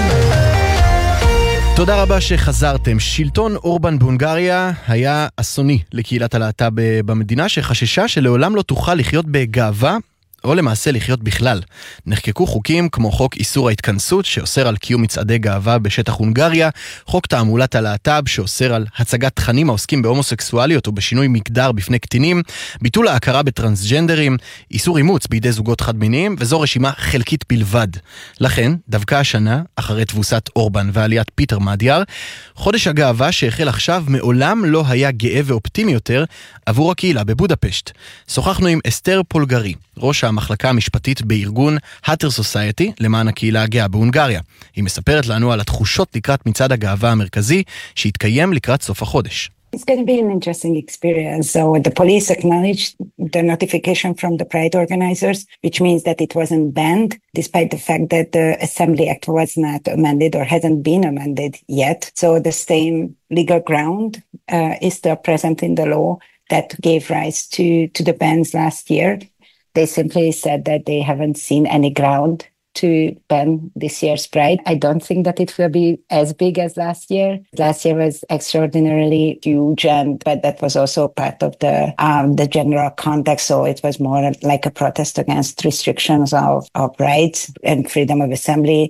תודה רבה שחזרתם. שלטון אורבן בהונגריה היה אסוני לקהילת הלהט"ב במדינה, שחששה שלעולם לא תוכל לחיות בגאווה, או למעשה לחיות בכלל. נחקקו חוקים כמו חוק איסור ההתכנסות, שאוסר על קיום מצעדי גאווה בשטח הונגריה, חוק תעמולת הלהט"ב, שאוסר על הצגת תכנים העוסקים בהומוסקסואליות או בשינוי מגדר בפני קטינים, ביטול ההכרה בטרנסג'נדרים, איסור אימוץ בידי זוגות חד מיניים, וזו רשימה חלקית בלבד. לכן, דווקא השנה, אחרי תבוסת אורבן ועליית פיטר מדיאר, חודש הגאווה שהחל עכשיו מעולם לא היה גאה ואופטימי יותר עבור הקהילה בבודפשט. שוחחנו עם אסתר פולגרי, ראש המחלקה המשפטית בארגון האטר סוסייטי למען הקהילה הגאה בהונגריה. היא מספרת לנו על התחושות לקראת מצעד הגאווה המרכזי שהתקיים לקראת סוף החודש. It's going to be an interesting experience. So the police acknowledged the notification from the Pride organizers, which means that it wasn't banned, despite the fact that the Assembly Act was not amended or hasn't been amended yet. So the same legal ground is still present in the law that gave rise to the bans last year. They simply said that they haven't seen any ground to ban this year's Pride. I don't think that it will be as big as last year. Last year was extraordinarily huge, but that was also part of the general context, so it was more like a protest against restrictions of rights and freedom of assembly,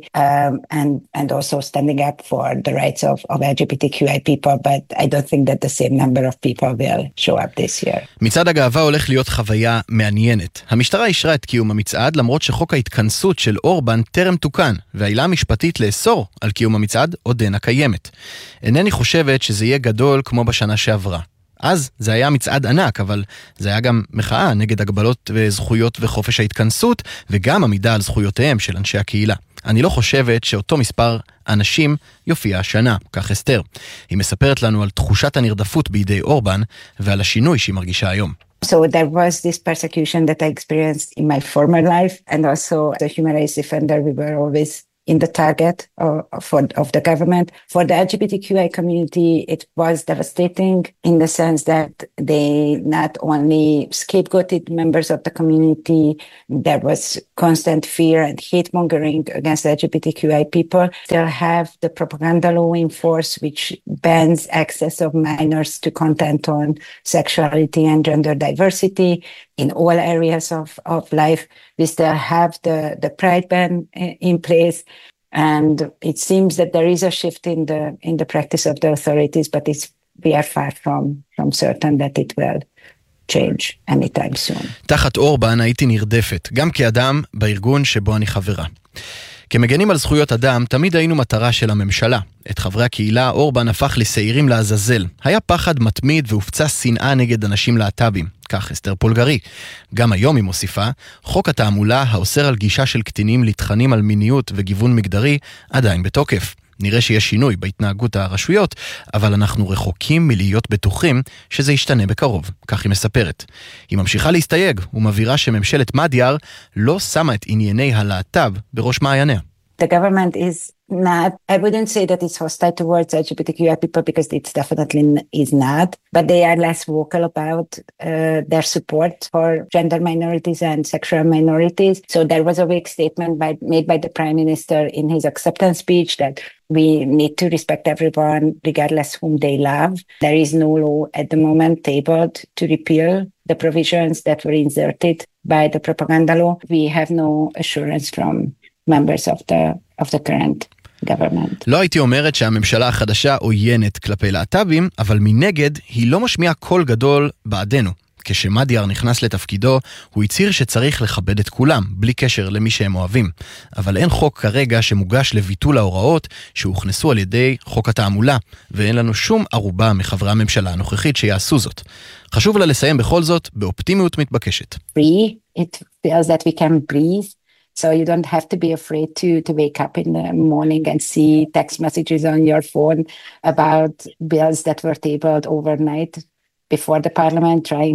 and also standing up for the rights of LGBTQI people, but I don't think that the same number of people will show up this year. מצעד הגאווה הולך להיות חוויה מעניינת. המשטרה אישרה את קיום המצעד, למרות שחוק ההתכנסות של אורבן טרם תוקן, והעילה המשפטית לאסור על קיום המצעד עודנה קיימת. אינני חושבת שזה יהיה גדול כמו בשנה שעברה. אז זה היה מצעד ענק, אבל זה היה גם מחאה נגד הגבלות וזכויות וחופש ההתכנסות, וגם עמידה על זכויותיהם של אנשי הקהילה. אני לא חושבת שאותו מספר אנשים יופיע השנה, כך אסתר. היא מספרת לנו על תחושת הנרדפות בידי אורבן, ועל השינוי שהיא מרגישה היום. So there was this persecution that I experienced in my former life, and also as a human rights defender, we were always in the target of the government. For the LGBTQI community, it was devastating in the sense that they not only scapegoated members of the community, there was constant fear and hate-mongering against LGBTQI people. They have the propaganda law in force, which bans access of minors to content on sexuality and gender diversity in all areas of life. We still have the Pride ban in place, and it seems that there is a shift in the practice of the authorities, but we are far from certain that it will change anytime soon. תחת אורבן הייתי נרדפת, גם כאדם בארגון שבו אני חברה. כמגנים על זכויות אדם, תמיד היינו מטרה של הממשלה. את חברי הקהילה, אורבן הפך לשעירים לעזאזל. היה פחד מתמיד והופצה שנאה נגד אנשים להט"בים. כך אסתר פולגרי. גם היום היא מוסיפה, חוק התעמולה האוסר על גישה של קטינים לתכנים על מיניות וגיוון מגדרי עדיין בתוקף. נראה שיש שינוי בהתנהגות הרשויות, אבל אנחנו רחוקים מלהיות בטוחים שזה ישתנה בקרוב, כך היא מספרת. היא ממשיכה להסתייג ומבהירה שממשלת מדייר לא שמה את ענייני הלהט"ב בראש מעייניה. The government is not, I wouldn't say that it's hostile towards LGBTQI people because it definitely is not, but they are less vocal about their support for gender minorities and sexual minorities. So there was a vague statement made by the Prime Minister in his acceptance speech that we need to respect everyone regardless whom they love. There is no law at the moment tabled to repeal the provisions that were inserted by the propaganda law. We have no assurance from members of the current government. לא הייתי אומרת שהממשלה החדשה עוינת כלפי להט"בים, אבל מנגד היא לא משמיעה קול גדול בעדנו. כשמדייר נכנס לתפקידו, הוא הצהיר שצריך לכבד את כולם, בלי קשר למי שהם אוהבים. אבל אין חוק כרגע שמוגש לביטול ההוראות שהוכנסו על ידי חוק התעמולה, ואין לנו שום ערובה מחברי הממשלה הנוכחית שיעשו זאת. חשוב לה לסיים בכל זאת באופטימיות מתבקשת. It feels that we can breathe. So you don't have to be afraid to wake up in the morning and see text messages on your phone about bills that were tabled overnight before the parliament trying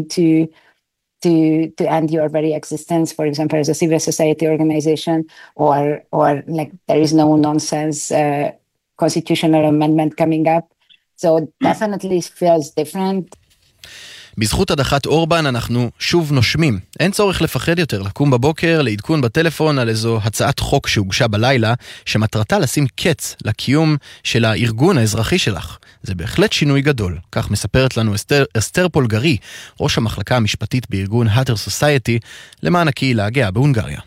to end your very existence, for example, as a civil society organization, or like there is no nonsense constitutional amendment coming up. So definitely it feels different. בזכות הדחת אורבן אנחנו שוב נושמים. אין צורך לפחד יותר לקום בבוקר, לעדכון בטלפון על איזו הצעת חוק שהוגשה בלילה, שמטרתה לשים קץ לקיום של הארגון האזרחי שלך. זה בהחלט שינוי גדול. כך מספרת לנו אסתר פולגרי, ראש המחלקה המשפטית בארגון האטר סוסייטי, למען הקהילה הגאה בהונגריה.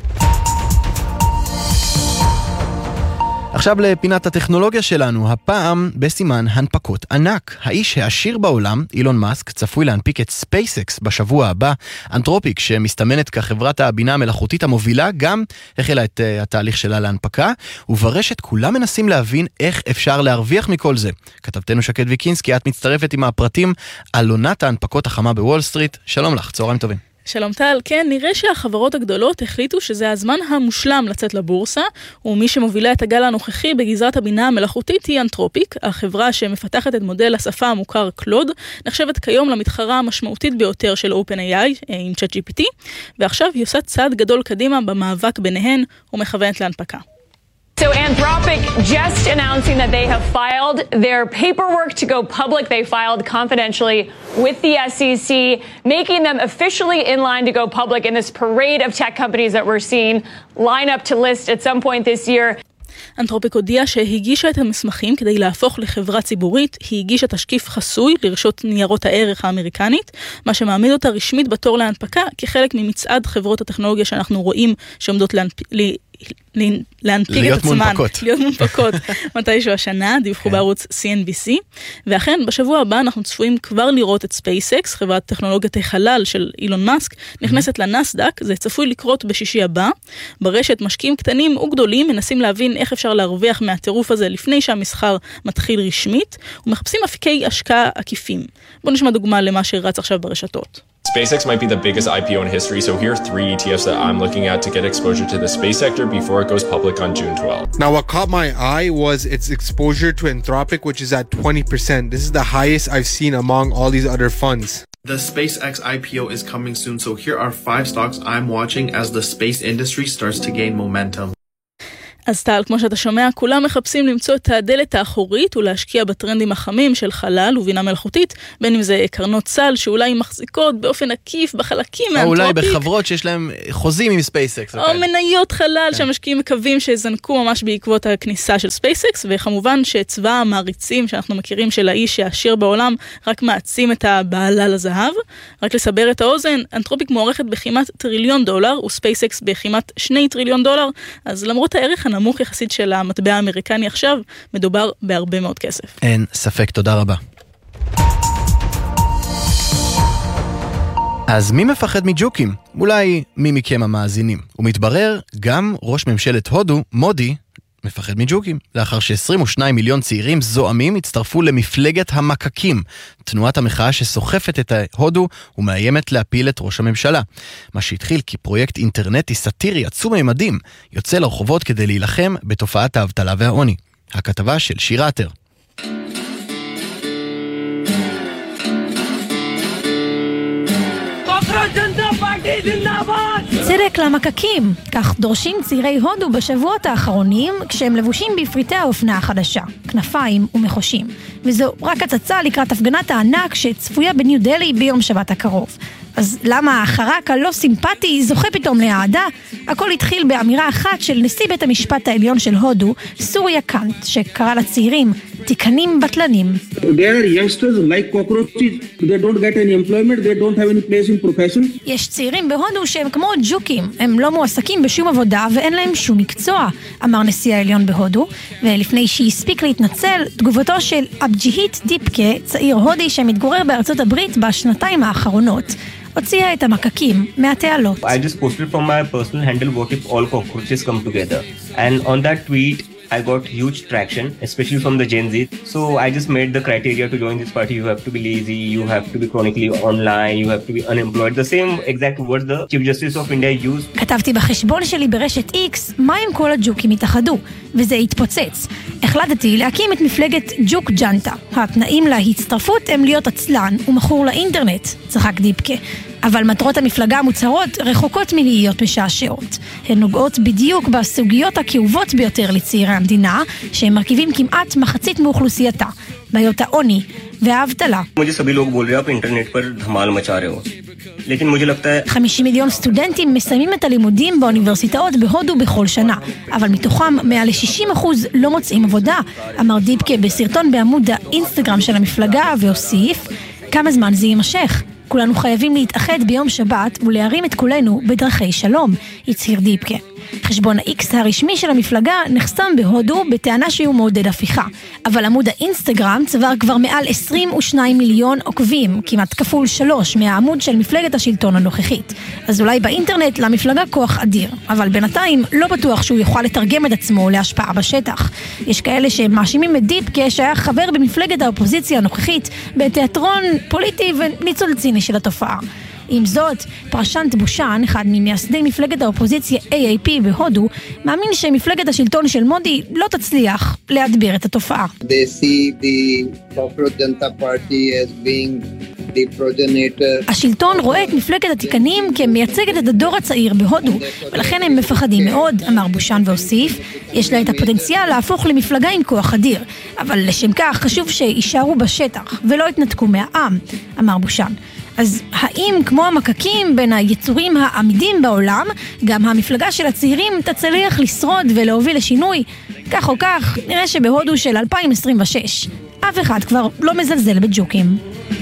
עכשיו לפינת הטכנולוגיה שלנו, הפעם בסימן הנפקות ענק. האיש העשיר בעולם, אילון מאסק, צפוי להנפיק את ספייסקס בשבוע הבא. אנתרופיק, שמסתמנת כחברת הבינה המלאכותית המובילה, גם החלה את התהליך שלה להנפקה, וברשת כולם מנסים להבין איך אפשר להרוויח מכל זה. כתבתנו שקד ויקינסקי, את מצטרפת עם הפרטים על עונת ההנפקות החמה בוול סטריט. שלום לך, צהריים טובים. שלום טל, כן, נראה שהחברות הגדולות החליטו שזה הזמן המושלם לצאת לבורסה, ומי שמובילה את הגל הנוכחי בגזרת הבינה המלאכותית היא אנתרופיק, החברה שמפתחת את מודל השפה המוכר קלוד, נחשבת כיום למתחרה המשמעותית ביותר של OpenAI עם ChatGPT, ועכשיו היא עושה צעד גדול קדימה במאבק ביניהן ומכוונת להנפקה. So Anthropic just announcing that they have filed their paperwork to go public. They filed confidentially with the SEC, making them officially in line to go public in this parade of tech companies that we're seeing line up to list at some point this year. אנתרופיק הודיעה שהגישה את המסמכים כדי להפוך לחברה ציבורית, היא הגישה תשקיף חסוי לרשות ניירות הערך האמריקנית, מה שמעמיד אותה רשמית בתור להנפקה כחלק ממצעד חברות הטכנולוגיה שאנחנו רואים שעומדות להנפיק את עצמן, להיות מונפקות מתישהו השנה, דיווחו בערוץ CNBC, ואכן בשבוע הבא אנחנו צפויים כבר לראות את SpaceX, חברת טכנולוגיית החלל של אילון מאסק, נכנסת לנסדק, זה צפוי לקרות בשישי הבא, ברשת משקיעים קטנים וגדולים מנסים להבין איך אפשר להרוויח מהטירוף הזה לפני שהמסחר מתחיל רשמית, ומחפשים אפיקי השקעה עקיפים. בואו נשמע דוגמה למה שרץ עכשיו ברשתות. SpaceX might be the biggest IPO in history, so here are 3 ETFs that I'm looking at to get exposure to the space sector before it goes public on June 12th. Now, what caught my eye was its exposure to Anthropic, which is at 20%. This is the highest I've seen among all these other funds. The SpaceX IPO is coming soon, so here are 5 stocks I'm watching as the space industry starts to gain momentum. אז טל, כמו שאתה שומע, כולם מחפשים למצוא את הדלת האחורית ולהשקיע בטרנדים החמים של חלל ובינה מלאכותית, בין אם זה קרנות סל שאולי מחזיקות באופן עקיף בחלקים מאנתרופיק. או אולי בחברות שיש להם חוזים עם SpaceX. או מניות חלל שהמשקיעים מקווים שזנקו ממש בעקבות הכניסה של SpaceX, וכמובן שצבא המעריצים שאנחנו מכירים של האיש העשיר בעולם רק מעצים את הבעלה לזהב. רק לסבר את האוזן, אנתרופיק מוערכת בכמעט $1 טריליון ו-SpaceX בכמעט $2 טריליון, אז למרות הערך הנמוך יחסית של המטבע האמריקני עכשיו, מדובר בהרבה מאוד כסף. אין ספק, תודה רבה. אז מי מפחד מג'וקים? אולי מי מכם המאזינים. ומתברר, גם ראש ממשלת הודו, מודי, מפחד מג'וקים, לאחר ש22 מיליון צעירים זועמים הצטרפו למפלגת המקקים, תנועת המחאה שסוחפת את הודו ומאיימת להפיל את ראש הממשלה. מה שהתחיל כפרויקט אינטרנטי סאטירי עצום ממדים, יוצא לרחובות כדי להילחם בתופעת האבטלה והעוני. הכתבה של שירה עטר. צדק למקקים, כך דורשים צעירי הודו בשבועות האחרונים כשהם לבושים בפריטי האופנה החדשה, כנפיים ומחושים. וזו רק הצצה לקראת הפגנת הענק שצפויה בניו דלי ביום שבת הקרוב. אז למה החרק הלא סימפטי זוכה פתאום להעדה? הכל התחיל באמירה אחת של נשיא בית המשפט העליון של הודו, סוריה קאנט, שקרא לצעירים תיקנים בטלנים. There are youngsters like cockroaches, they don't get any employment, they don't have any place in profession. יש צעירים בהודו שהם כמו ג'וקים, הם לא מועסקים בשום עבודה ואין להם שום מקצוע, אמר נשיא העליון בהודו, ולפני שהספיק להתנצל, תגובתו של אבג'יהית דיפקה, צעיר הודי שמתגורר בארצות הברית בשנתיים האחרונות, הוציאה את המקקים מהתעלות. I just posted from my personal handle what if all cockroaches come together. And on that tweet I got huge traction, especially from the Gen Z. So I just made the criteria to join this party. You have to be lazy, you have to be chronically online, you have to be unemployed. The same exact words the Chief Justice of India used. כתבתי בחשבון שלי ברשת X, מה אם כל הג'וקים התאחדו? וזה התפוצץ. החלטתי להקים את מפלגת ג'וק ג'נטה. התנאים להצטרפות הם להיות עצלן ומכור לאינטרנט, צחק דיפקה. אבל מטרות המפלגה המוצהרות רחוקות מלהיות משעשעות. הן נוגעות בדיוק בסוגיות הכאובות ביותר לצעירי המדינה, שהם מרכיבים כמעט מחצית מאוכלוסייתה, בעיות העוני והאבטלה. 50 מיליון סטודנטים מסיימים את הלימודים באוניברסיטאות בהודו בכל שנה, אבל מתוכם מעל ל-60% לא מוצאים עבודה, אמר דיפקה בסרטון בעמוד האינסטגרם של המפלגה, והוסיף, כמה זמן זה יימשך? כולנו חייבים להתאחד ביום שבת ולהרים את כולנו בדרכי שלום, הצהיר דיפקה. חשבון ה-X הרשמי של המפלגה נחסם בהודו בטענה שהוא מעודד הפיכה, אבל עמוד האינסטגרם צבר כבר מעל 22 מיליון עוקבים, כמעט כפול 3 מהעמוד של מפלגת השלטון הנוכחית. אז אולי באינטרנט למפלגה כוח אדיר, אבל בינתיים לא בטוח שהוא יוכל לתרגם את עצמו להשפעה בשטח. יש כאלה שמאשימים את דיפקה שהיה חבר במפלגת האופוזיציה הנוכחית בתיאטרון פוליטי וניצול ציני של התופעה. עם זאת, פרשנט בושן, אחד ממייסדי מפלגת האופוזיציה AAP בהודו, מאמין שמפלגת השלטון של מודי לא תצליח להדביר את התופעה. They see the Corporate Janata Party as being השלטון רואה את מפלגת התיקנים כמייצגת את הדור הצעיר בהודו, ולכן הם מפחדים מאוד, אמר בושן והוסיף. יש לה את הפוטנציאל להפוך למפלגה עם כוח אדיר, אבל לשם כך חשוב שישארו בשטח ולא יתנתקו מהעם, אמר בושן. אז האם כמו המקקים בין היצורים העמידים בעולם, גם המפלגה של הצעירים תצליח לשרוד ולהוביל לשינוי? כך או כך, נראה שבהודו של 2026 אף אחד כבר לא מזלזל בג'וקים.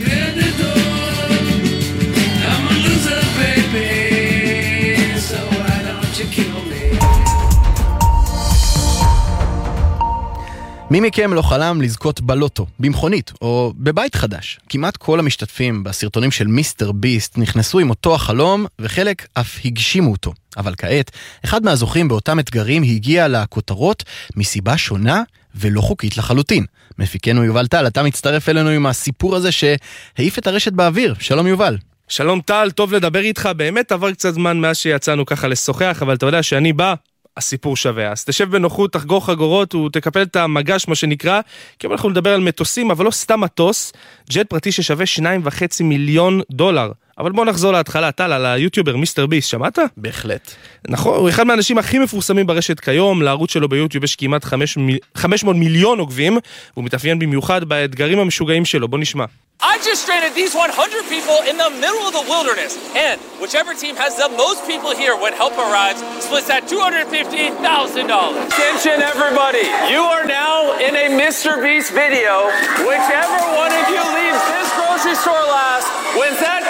מי מכם לא חלם לזכות בלוטו, במכונית או בבית חדש? כמעט כל המשתתפים בסרטונים של מיסטר ביסט נכנסו עם אותו החלום, וחלק אף הגשימו אותו. אבל כעת, אחד מהזוכים באותם אתגרים הגיע לכותרות מסיבה שונה ולא חוקית לחלוטין. מפיקנו יובל טל, אתה מצטרף אלינו עם הסיפור הזה שהעיף את הרשת באוויר. שלום יובל. שלום טל, טוב לדבר איתך. באמת עבר קצת זמן מאז שיצאנו ככה לשוחח, אבל אתה יודע שאני בא, הסיפור שווה. אז תשב בנוחות, תחגור חגורות ותקפל את המגש, מה שנקרא, כי אנחנו נדבר על מטוסים, אבל לא סתם מטוס, ג'ט פרטי ששווה $2.5 מיליון. אבל בוא נחזור להתחלה, טל, על היוטיובר מיסטר ביסט, שמעת? בהחלט. נכון, הוא אחד מהאנשים הכי מפורסמים ברשת כיום, לערוץ שלו ביוטיוב יש כמעט 500 מיליון עוקבים, והוא מתאפיין במיוחד באתגרים המשוגעים שלו, בוא נשמע. I just stranded these 100 people in the middle of the wilderness, and whichever team has the most people here when help arrives splits that $250,000. Attention everybody, you are now in a Mr. Beast video. Whichever one of you leaves this grocery store last wins that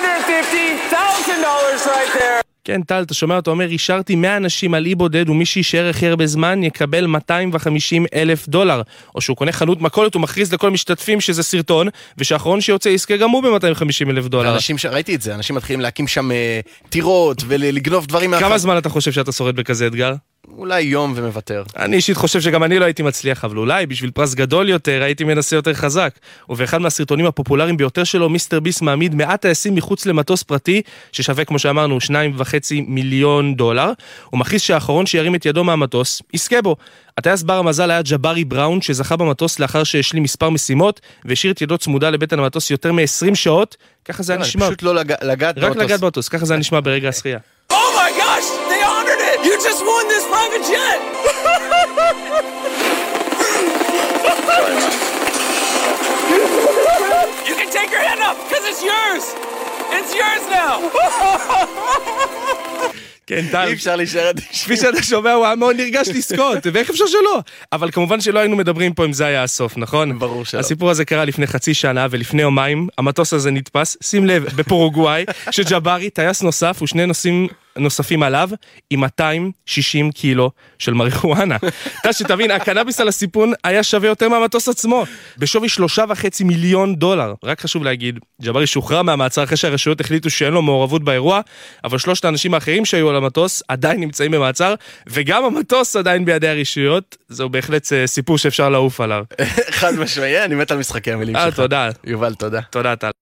$250,000 right there. כן, טל, אתה שומע אותו אומר, אישרתי 100 אנשים על אי בודד, ומי שישאר הכי הרבה זמן יקבל $250,000. או שהוא קונה חנות מכולת, הוא מכריז לכל משתתפים שזה סרטון, ושהאחרון שיוצא עסקה גם הוא ב$250,000. אנשים, ראיתי את זה, אנשים מתחילים להקים שם טירות ולגנוב דברים. כמה זמן אתה חושב שאתה שורד בכזה אתגר? אולי יום ומוותר. אני אישית חושב שגם אני לא הייתי מצליח, אבל אולי בשביל פרס גדול יותר הייתי מנסה יותר חזק. ובאחד מהסרטונים הפופולריים ביותר שלו, מיסטר ביסט מעמיד 100 טייסים מחוץ למטוס פרטי, ששווה כמו שאמרנו $2.5 מיליון. הוא מכריז שהאחרון שירים את ידו מהמטוס יזכה בו. הטייס בר המזל היה ג'בארי בראון, שזכה במטוס לאחר שהשלים מספר משימות, והשאיר את ידו צמודה לבטן המטוס יותר מ-20 שעות. ככה זה נשמע. פשוט לא לגעת רק לגעת במטוס, ככה זה נשמע ברגע השחייה. Oh my gosh, they honored it! You just won this private jet! You can take your hand up, because it's yours! It's yours now! כן, טל. אי אפשר להישאר כפי שאתה שומע, הוא היה מאוד נרגש לזכות, ואיך אפשר שלא? אבל כמובן שלא היינו מדברים פה אם זה היה הסוף, נכון? ברור שלא. הסיפור הזה קרה לפני חצי שנה, ולפני יומיים, המטוס הזה נתפס, שים לב, בפורוגוואי, שג'בארי, טייס נוסף ושני נוסעים נוספים עליו, עם 260 קילו של מריחואנה. אתה שתבין, הקנאביס על הסיפון היה שווה יותר מהמטוס עצמו, בשווי $3.5 מיליון. רק חשוב להגיד, ג'בארי שוחרר מהמעצר אחרי שהרשויות החליטו שאין לו מעורבות באירוע, אבל שלושת האנשים האחרים שהיו על המטוס עדיין נמצאים במעצר, וגם המטוס עדיין בידי הרשויות. זהו בהחלט סיפור שאפשר לעוף עליו. חד משמעי, אני מת על משחקי המילים שלך. תודה. יובל, תודה. תודה, טל.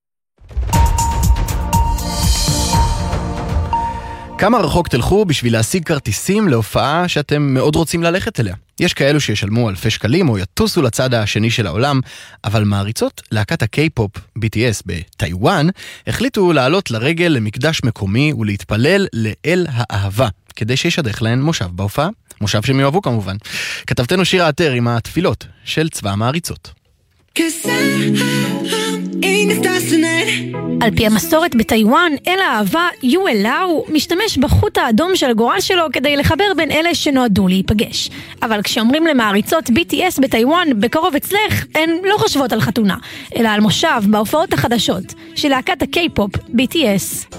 כמה רחוק תלכו בשביל להשיג כרטיסים להופעה שאתם מאוד רוצים ללכת אליה? יש כאלו שישלמו אלפי שקלים או יטוסו לצד השני של העולם, אבל מעריצות להקת הקיי-פופ BTS בטיואן החליטו לעלות לרגל למקדש מקומי ולהתפלל לאל האהבה, כדי שישדך להן מושב בהופעה, מושב שהם יאהבו כמובן. כתבתנו שיר האתר עם התפילות של צבא המעריצות. על פי המסורת בטיואן, אל האהבה יואל לאו משתמש בחוט האדום של הגורל שלו כדי לחבר בין אלה שנועדו להיפגש. אבל כשאומרים למעריצות BTS בטיואן בקרוב אצלך, הן לא חושבות על חתונה, אלא על מושב בהופעות החדשות של להקת הקיי-פופ BTS.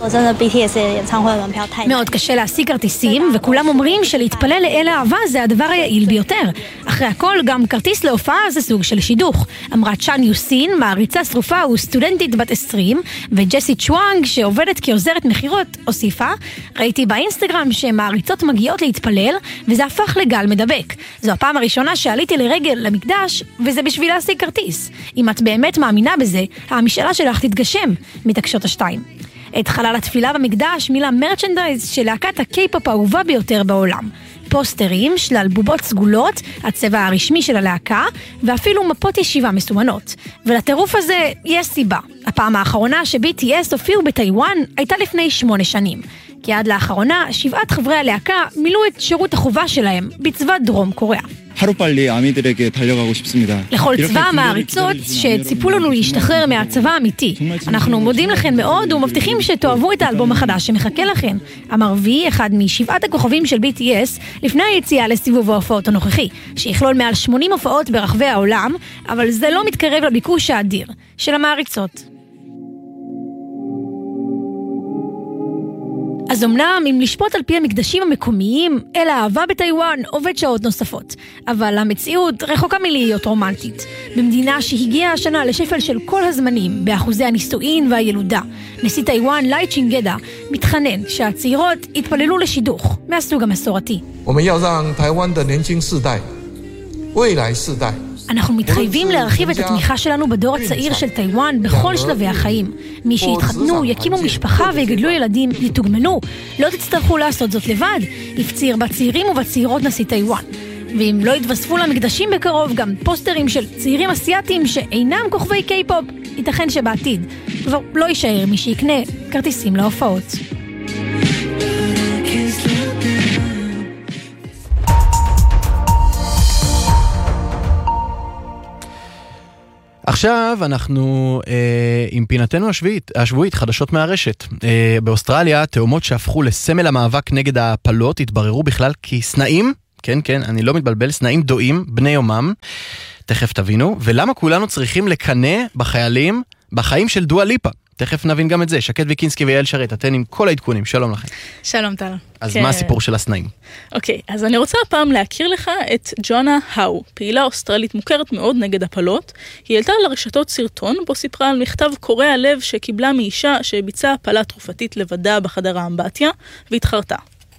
מאוד קשה להשיג כרטיסים, וכולם אומרים שלהתפלל לאל האהבה זה הדבר היעיל ביותר. אחרי הכל, גם כרטיס להופעה זה סוג של שידוך. אמרה צ'אן יוסין, מעריצה שרופה וסטודנטית בת 20, וג'סי צ'ואנג, שעובדת כעוזרת מחירות, הוסיפה, ראיתי באינסטגרם שמעריצות מגיעות להתפלל, וזה הפך לגל מדבק. זו הפעם הראשונה שעליתי לרגל למקדש, וזה בשביל להשיג כרטיס. אם את באמת מאמינה בזה, המשאלה שלך תתגשם, מתקשות השתיים. את חלל התפילה במקדש מילה מרצ'נדייז של להקת הקיי-פופ האהובה ביותר בעולם. פוסטרים, שלל בובות סגולות, הצבע הרשמי של הלהקה, ואפילו מפות ישיבה מסומנות. ולטירוף הזה יש סיבה. הפעם האחרונה ש-BTS הופיעו בטיואן הייתה לפני 8 שנים, כי עד לאחרונה 7 חברי הלהקה מילאו את שירות החובה שלהם בצבא דרום קוריאה. 하루빨리 아미들에게 달려가고 싶습니다. לכל צבא המעריצות שציפו לנו להשתחרר מהצבא האמיתי. אנחנו מודים לכם מאוד ומבטיחים שתאהבו את האלבום החדש שמחכה לכם. אמר וי, אחד מ7 הכוכבים של BTS, לפני היציאה לסיבוב ההופעות הנוכחי, שיכלול מעל 80 הופעות ברחבי העולם, אבל זה לא מתקרב לביקוש האדיר של המעריצות. אז אמנם אם לשפוט על פי המקדשים המקומיים, אל האהבה בטיואן עובד שעות נוספות. אבל המציאות רחוקה מלהיות רומנטית. במדינה שהגיעה השנה לשפל של כל הזמנים, באחוזי הנישואין והילודה. נשיא טיואן לי צ'ינגדה מתחנן שהצעירות יתפללו לשידוך מהסוג המסורתי. אנחנו מתחייבים להרחיב את התמיכה שלנו בדור הצעיר של טיואן בכל שלבי החיים. מי שיתחתנו, יקימו משפחה ויגדלו ילדים, יתוגמנו. לא תצטרכו לעשות זאת לבד, הפציר בצעירים ובצעירות נשיא טיואן. ואם לא יתווספו למקדשים בקרוב גם פוסטרים של צעירים אסיאטיים שאינם כוכבי קיי-פופ, ייתכן שבעתיד כבר לא יישאר מי שיקנה כרטיסים להופעות. עכשיו אנחנו עם פינתנו השבועית, חדשות מהרשת. באוסטרליה, תאומות שהפכו לסמל המאבק נגד ההפלות התבררו בכלל כסנאים, כן, אני לא מתבלבל, סנאים דועים, בני יומם, תכף תבינו, ולמה כולנו צריכים לקנא בחיים של דואה ליפה. תכף נבין גם את זה. שקד ויקינסקי ויעל שרת, אתן עם כל העדכונים. שלום לכם. שלום טל. אז מה הסיפור של הסנאים? אוקיי, אז אני רוצה הפעם להכיר לך את ג'ונה האו, פעילה אוסטרלית מוכרת מאוד נגד הפלות. היא העלתה לרשתות סרטון בו סיפרה על מכתב קורע לב שקיבלה מאישה שביצעה הפלה תרופתית לבדה בחדר האמבטיה, והתחרתה.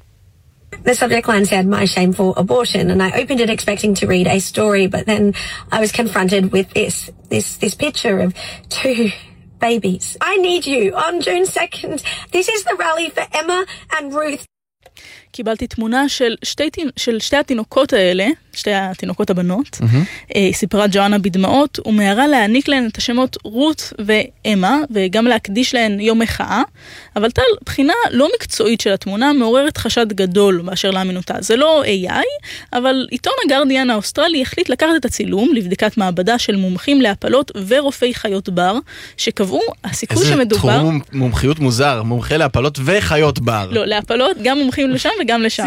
The subject line said, "My shameful abortion," and I opened it expecting to read a story, but then I was confronted with this picture of 2 babies. I need you on June 2nd. This is the rally for Emma and Ruth. קיבלתי תמונה של שתי התינוקות האלה, שתי התינוקות הבנות. היא סיפרה ג'ואנה בדמעות, ומהרה להעניק להן את השמות רות ואמה, וגם להקדיש להן יום מחאה. אבל טל, בחינה לא מקצועית של התמונה מעוררת חשד גדול באשר לאמינותה. זה לא AI, אבל עיתון הגרדיאן האוסטרלי החליט לקחת את הצילום לבדיקת מעבדה של מומחים להפלות ורופאי חיות בר, שקבעו הסיכוי שמדובר... איזה תחום מומחיות מוזר, מומחה להפלות וחיות בר. לא, להפלות גם מומחים לשם וגם לשם.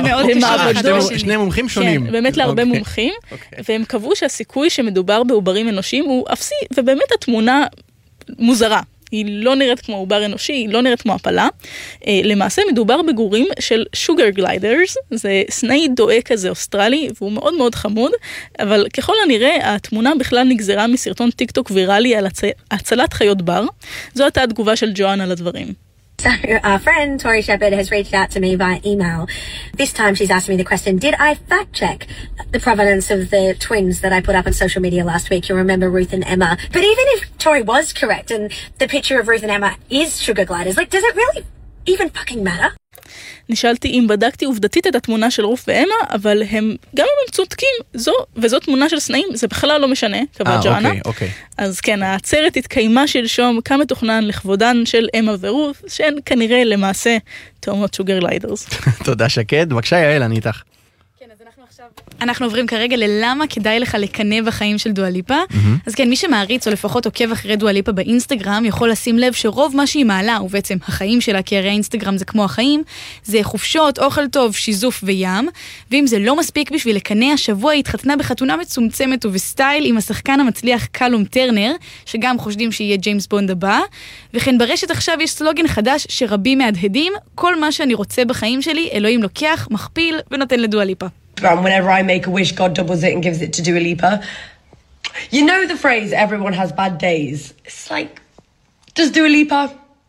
שני מומחים שונים. כן, באמת להרבה מומחים, והם קבעו שהסיכוי שמדובר בעוברים אנושיים הוא אפסי, ובאמת התמונה מוזרה. היא לא נראית כמו עובר אנושי, היא לא נראית כמו הפלה. למעשה מדובר בגורים של שוגר גליידרס, זה סנאי דואה כזה אוסטרלי, והוא מאוד מאוד חמוד, אבל ככל הנראה התמונה בכלל נגזרה מסרטון טיק טוק ויראלי על הצלת חיות בר. זו הייתה התגובה של ג'ואנה לדברים. So our friend Tori Shepherd has reached out to me via email. This time she's asked me the question, did I fact check the provenance of the twins that I put up on social media last week? You'll remember Ruth and Emma. But even if Tori was correct and the picture of Ruth and Emma is sugar gliders, like, does it really even fucking matter? נשאלתי אם בדקתי עובדתית את התמונה של רוף ואמה, אבל גם אם הם צודקים, וזו תמונה של סנאים, זה בכלל לא משנה, קבעה ג'ואנה. אוקיי. אז כן, העצרת התקיימה שלשום כמה תוכנן לכבודן של אמה ורוף, שהן כנראה למעשה תאומות שוגר ליידרס. תודה שקד, בבקשה יעל, אני איתך. אנחנו עוברים כרגע ללמה כדאי לך לקנא בחיים של דואה ליפה. אז כן, מי שמעריץ או לפחות עוקב אחרי דואה ליפה באינסטגרם יכול לשים לב שרוב מה שהיא מעלה, ובעצם החיים שלה, כי הרי האינסטגרם זה כמו החיים, זה חופשות, אוכל טוב, שיזוף וים. ואם זה לא מספיק בשביל לקנא, השבוע היא התחתנה בחתונה מצומצמת ובסטייל עם השחקן המצליח קלום טרנר, שגם חושדים שיהיה ג'יימס בונד הבא. וכן ברשת עכשיו יש סלוגן חדש שרבים מהדהדים, כל מה שאני רוצה בחיים שלי, אלוהים לוקח, מכפיל ונותן לדואה ליפה. Whenever I make a wish, God doubles it and gives it to Dua Lipa. You know the phrase, everyone has bad days. It's like, does Dua Lipa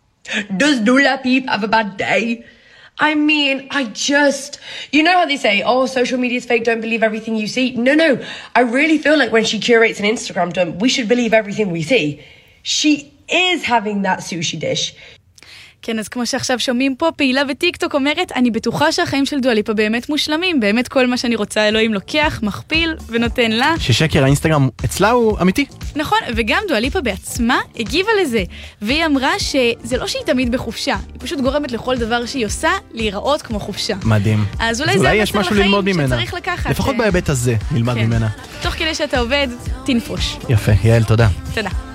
have a bad day? I mean, you know how they say, oh, social media is fake, don't believe everything you see. No, I really feel like when she curates an Instagram dump, we should believe everything we see. She is having that sushi dish. כן, אז כמו שעכשיו שומעים פה, פעילה בטיקטוק אומרת, אני בטוחה שהחיים של דואה ליפה באמת מושלמים, באמת כל מה שאני רוצה אלוהים לוקח, מכפיל ונותן לה. ששקר האינסטגרם אצלה הוא אמיתי. נכון, וגם דואה ליפה בעצמה הגיבה לזה, והיא אמרה שזה לא שהיא תמיד בחופשה, היא פשוט גורמת לכל דבר שהיא עושה להיראות כמו חופשה. מדהים. אז אולי זה יש משהו ללמוד ממנה. שצריך לקחת. לפחות בהיבט הזה נלמד ממנה. תוך כדי שאתה עובד, תנפוש. יפה, יעל, תודה. תודה.